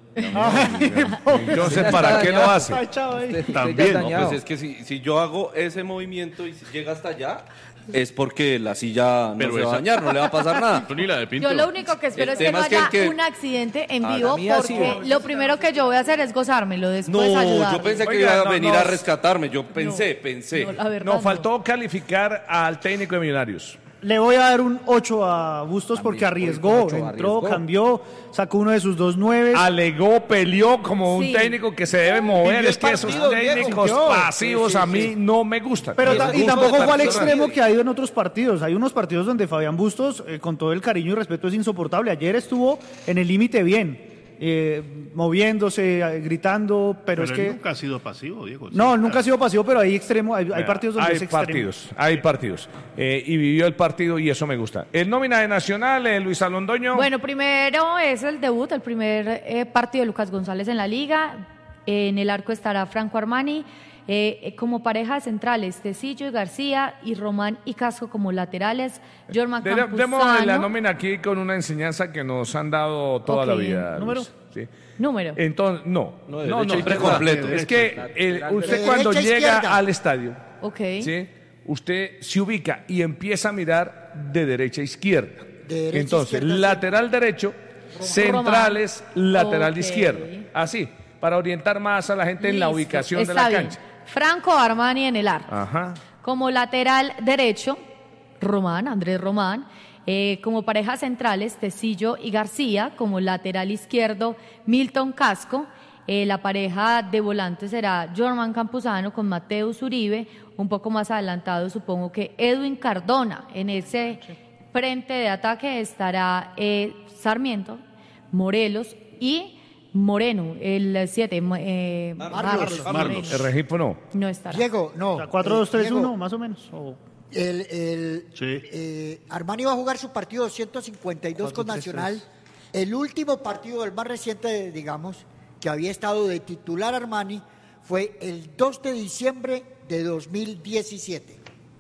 Entonces, ¿para qué lo hace? Está echado ahí. También. No, pues es que si, si yo hago ese movimiento y si llega hasta allá, es porque la silla no Pero se va a esa- dañar, no le va a pasar nada. Ni la de Pinto. Yo lo único que espero El es que no tema es que el haya que- un accidente en Ah, vivo, la mía sí, porque ¿no? lo primero que yo voy a hacer es gozármelo, No, después ayudar. yo pensé que Oiga, iba a no, venir no. a rescatarme. Yo pensé, pensé. No, la verdad, Nos faltó calificar al técnico de Millonarios. Le voy a dar un ocho a Bustos porque arriesgó, ocho, entró, arriesgó. cambió, sacó uno de sus dos nueves. Alegó, peleó como Sí. un técnico que se debe mover. Vivió Es que el esos partido, Diego. técnicos Vivió. pasivos Sí, sí, a mí sí. no me gustan. Pero Y ta- el y gusto tampoco de fue al partido extremo rápido. que ha ido en otros partidos. Hay unos partidos donde Fabián Bustos, eh, con todo el cariño y respeto, es insoportable. Ayer estuvo en el límite bien, eh, moviéndose, eh, gritando, pero, Pero es él que... nunca ha sido pasivo, Diego. No, Sí, nunca ha sido pasivo, pero hay extremo, hay, hay partidos donde hay es extremo. partidos, hay partidos. Eh, y vivió el partido y eso me gusta. El nómina de Nacional, eh, Luis Alondoño. Bueno, primero es el debut, el primer eh, partido de Lucas González en la liga. En el arco estará Franco Armani. Eh, como pareja centrales, Tecillo y García, y Román y Casco como laterales. Jorman De- Demos la Campuzano. nómina aquí con una enseñanza que nos han dado toda la Ok. vida. ¿Número? Luis. Sí. Número. Entonces, no, No, no, de no, derecha a es izquierda. completo. Es que el- usted De cuando derecha a llega izquierda. al estadio, Ok. ¿sí? Usted se ubica y empieza a mirar de derecha a izquierda. De derecha a Entonces, izquierda, sí. lateral derecho, centrales, lateral Ok. izquierdo. Así, para orientar más a la gente en la Listo, ubicación de está la bien. cancha. Franco Armani en el arco. Ajá. Como lateral derecho, Román, Andrés Román. Eh, como parejas centrales, Tecillo y García. Como lateral izquierdo, Milton Casco. Eh, la pareja de volantes será Jorman Campuzano con Mateus Uribe. Un poco más adelantado, supongo que Edwin Cardona. En ese frente de ataque estará eh, Sarmiento, Morelos y Moreno, el siete. Eh, Marlos. Marlos. El registro no. No estará. Diego, no. O sea, cuatro dos tres Diego, uno, más o menos. O- El, el, Sí. eh, Armani va a jugar su partido doscientos cincuenta y dos con Nacional. El último partido, el más reciente, digamos, que había estado de titular Armani, fue el dos de diciembre de dos mil diecisiete.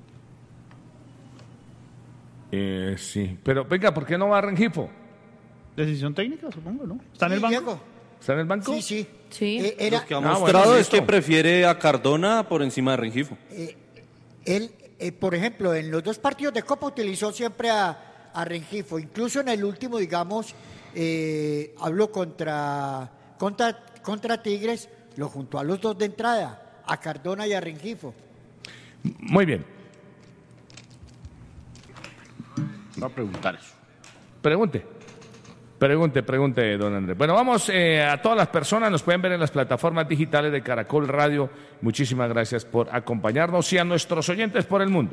Eh, sí, pero venga, ¿por qué no va a Rengifo? Decisión técnica, supongo, ¿no? ¿Está en el Sí, banco? Diego. ¿Está en el banco? Sí, sí. Sí. Eh, era, Lo que ha Ah, mostrado bueno, es que listo. prefiere a Cardona por encima de Rengifo. Él, eh, por ejemplo, en los dos partidos de Copa utilizó siempre a, a Rengifo. Incluso en el último, digamos, eh, habló contra, contra, contra Tigres, lo juntó a los dos de entrada, a Cardona y a Rengifo. Muy bien. Va a preguntar eso. Pregunte. Pregunte, pregunte, don Andrés. Bueno, vamos eh, a todas las personas, nos pueden ver en las plataformas digitales de Caracol Radio. Muchísimas gracias por acompañarnos y a nuestros oyentes por el mundo.